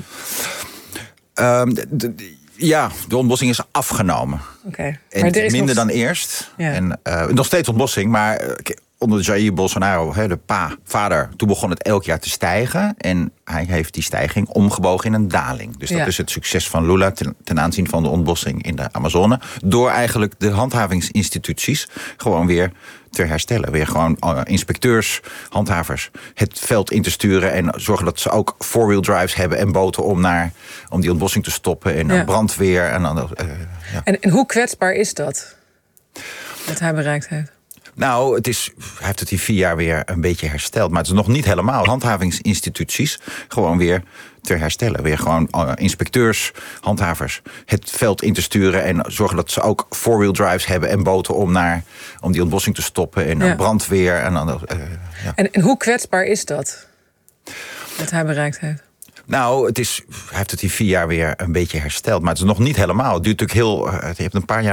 Ja, de ontbossing is afgenomen. Okay. En het is minder dan eerst. Ja. En nog steeds ontbossing, maar onder Jair Bolsonaro, de vader, toen begon het elk jaar te stijgen. En hij heeft die stijging omgebogen in een daling. Dus dat is het succes van Lula ten aanzien van de ontbossing in de Amazone. Door eigenlijk de handhavingsinstituties gewoon weer te herstellen. Weer gewoon inspecteurs, handhavers het veld in te sturen. En zorgen dat ze ook four-wheel drives hebben en boten om die ontbossing te stoppen. En brandweer. En hoe kwetsbaar is dat? Wat hij bereikt heeft? Nou, hij heeft het in 4 jaar weer een beetje hersteld. Maar het is nog niet helemaal. Handhavingsinstituties gewoon weer te herstellen. Weer gewoon inspecteurs, handhavers het veld in te sturen. En zorgen dat ze ook four-wheel drives hebben en boten om die ontbossing te stoppen. En brandweer. En hoe kwetsbaar is dat? Wat hij bereikt heeft? Nou, hij heeft het in 4 jaar weer een beetje hersteld. Maar het is nog niet helemaal. Het duurt natuurlijk je hebt een paar jaar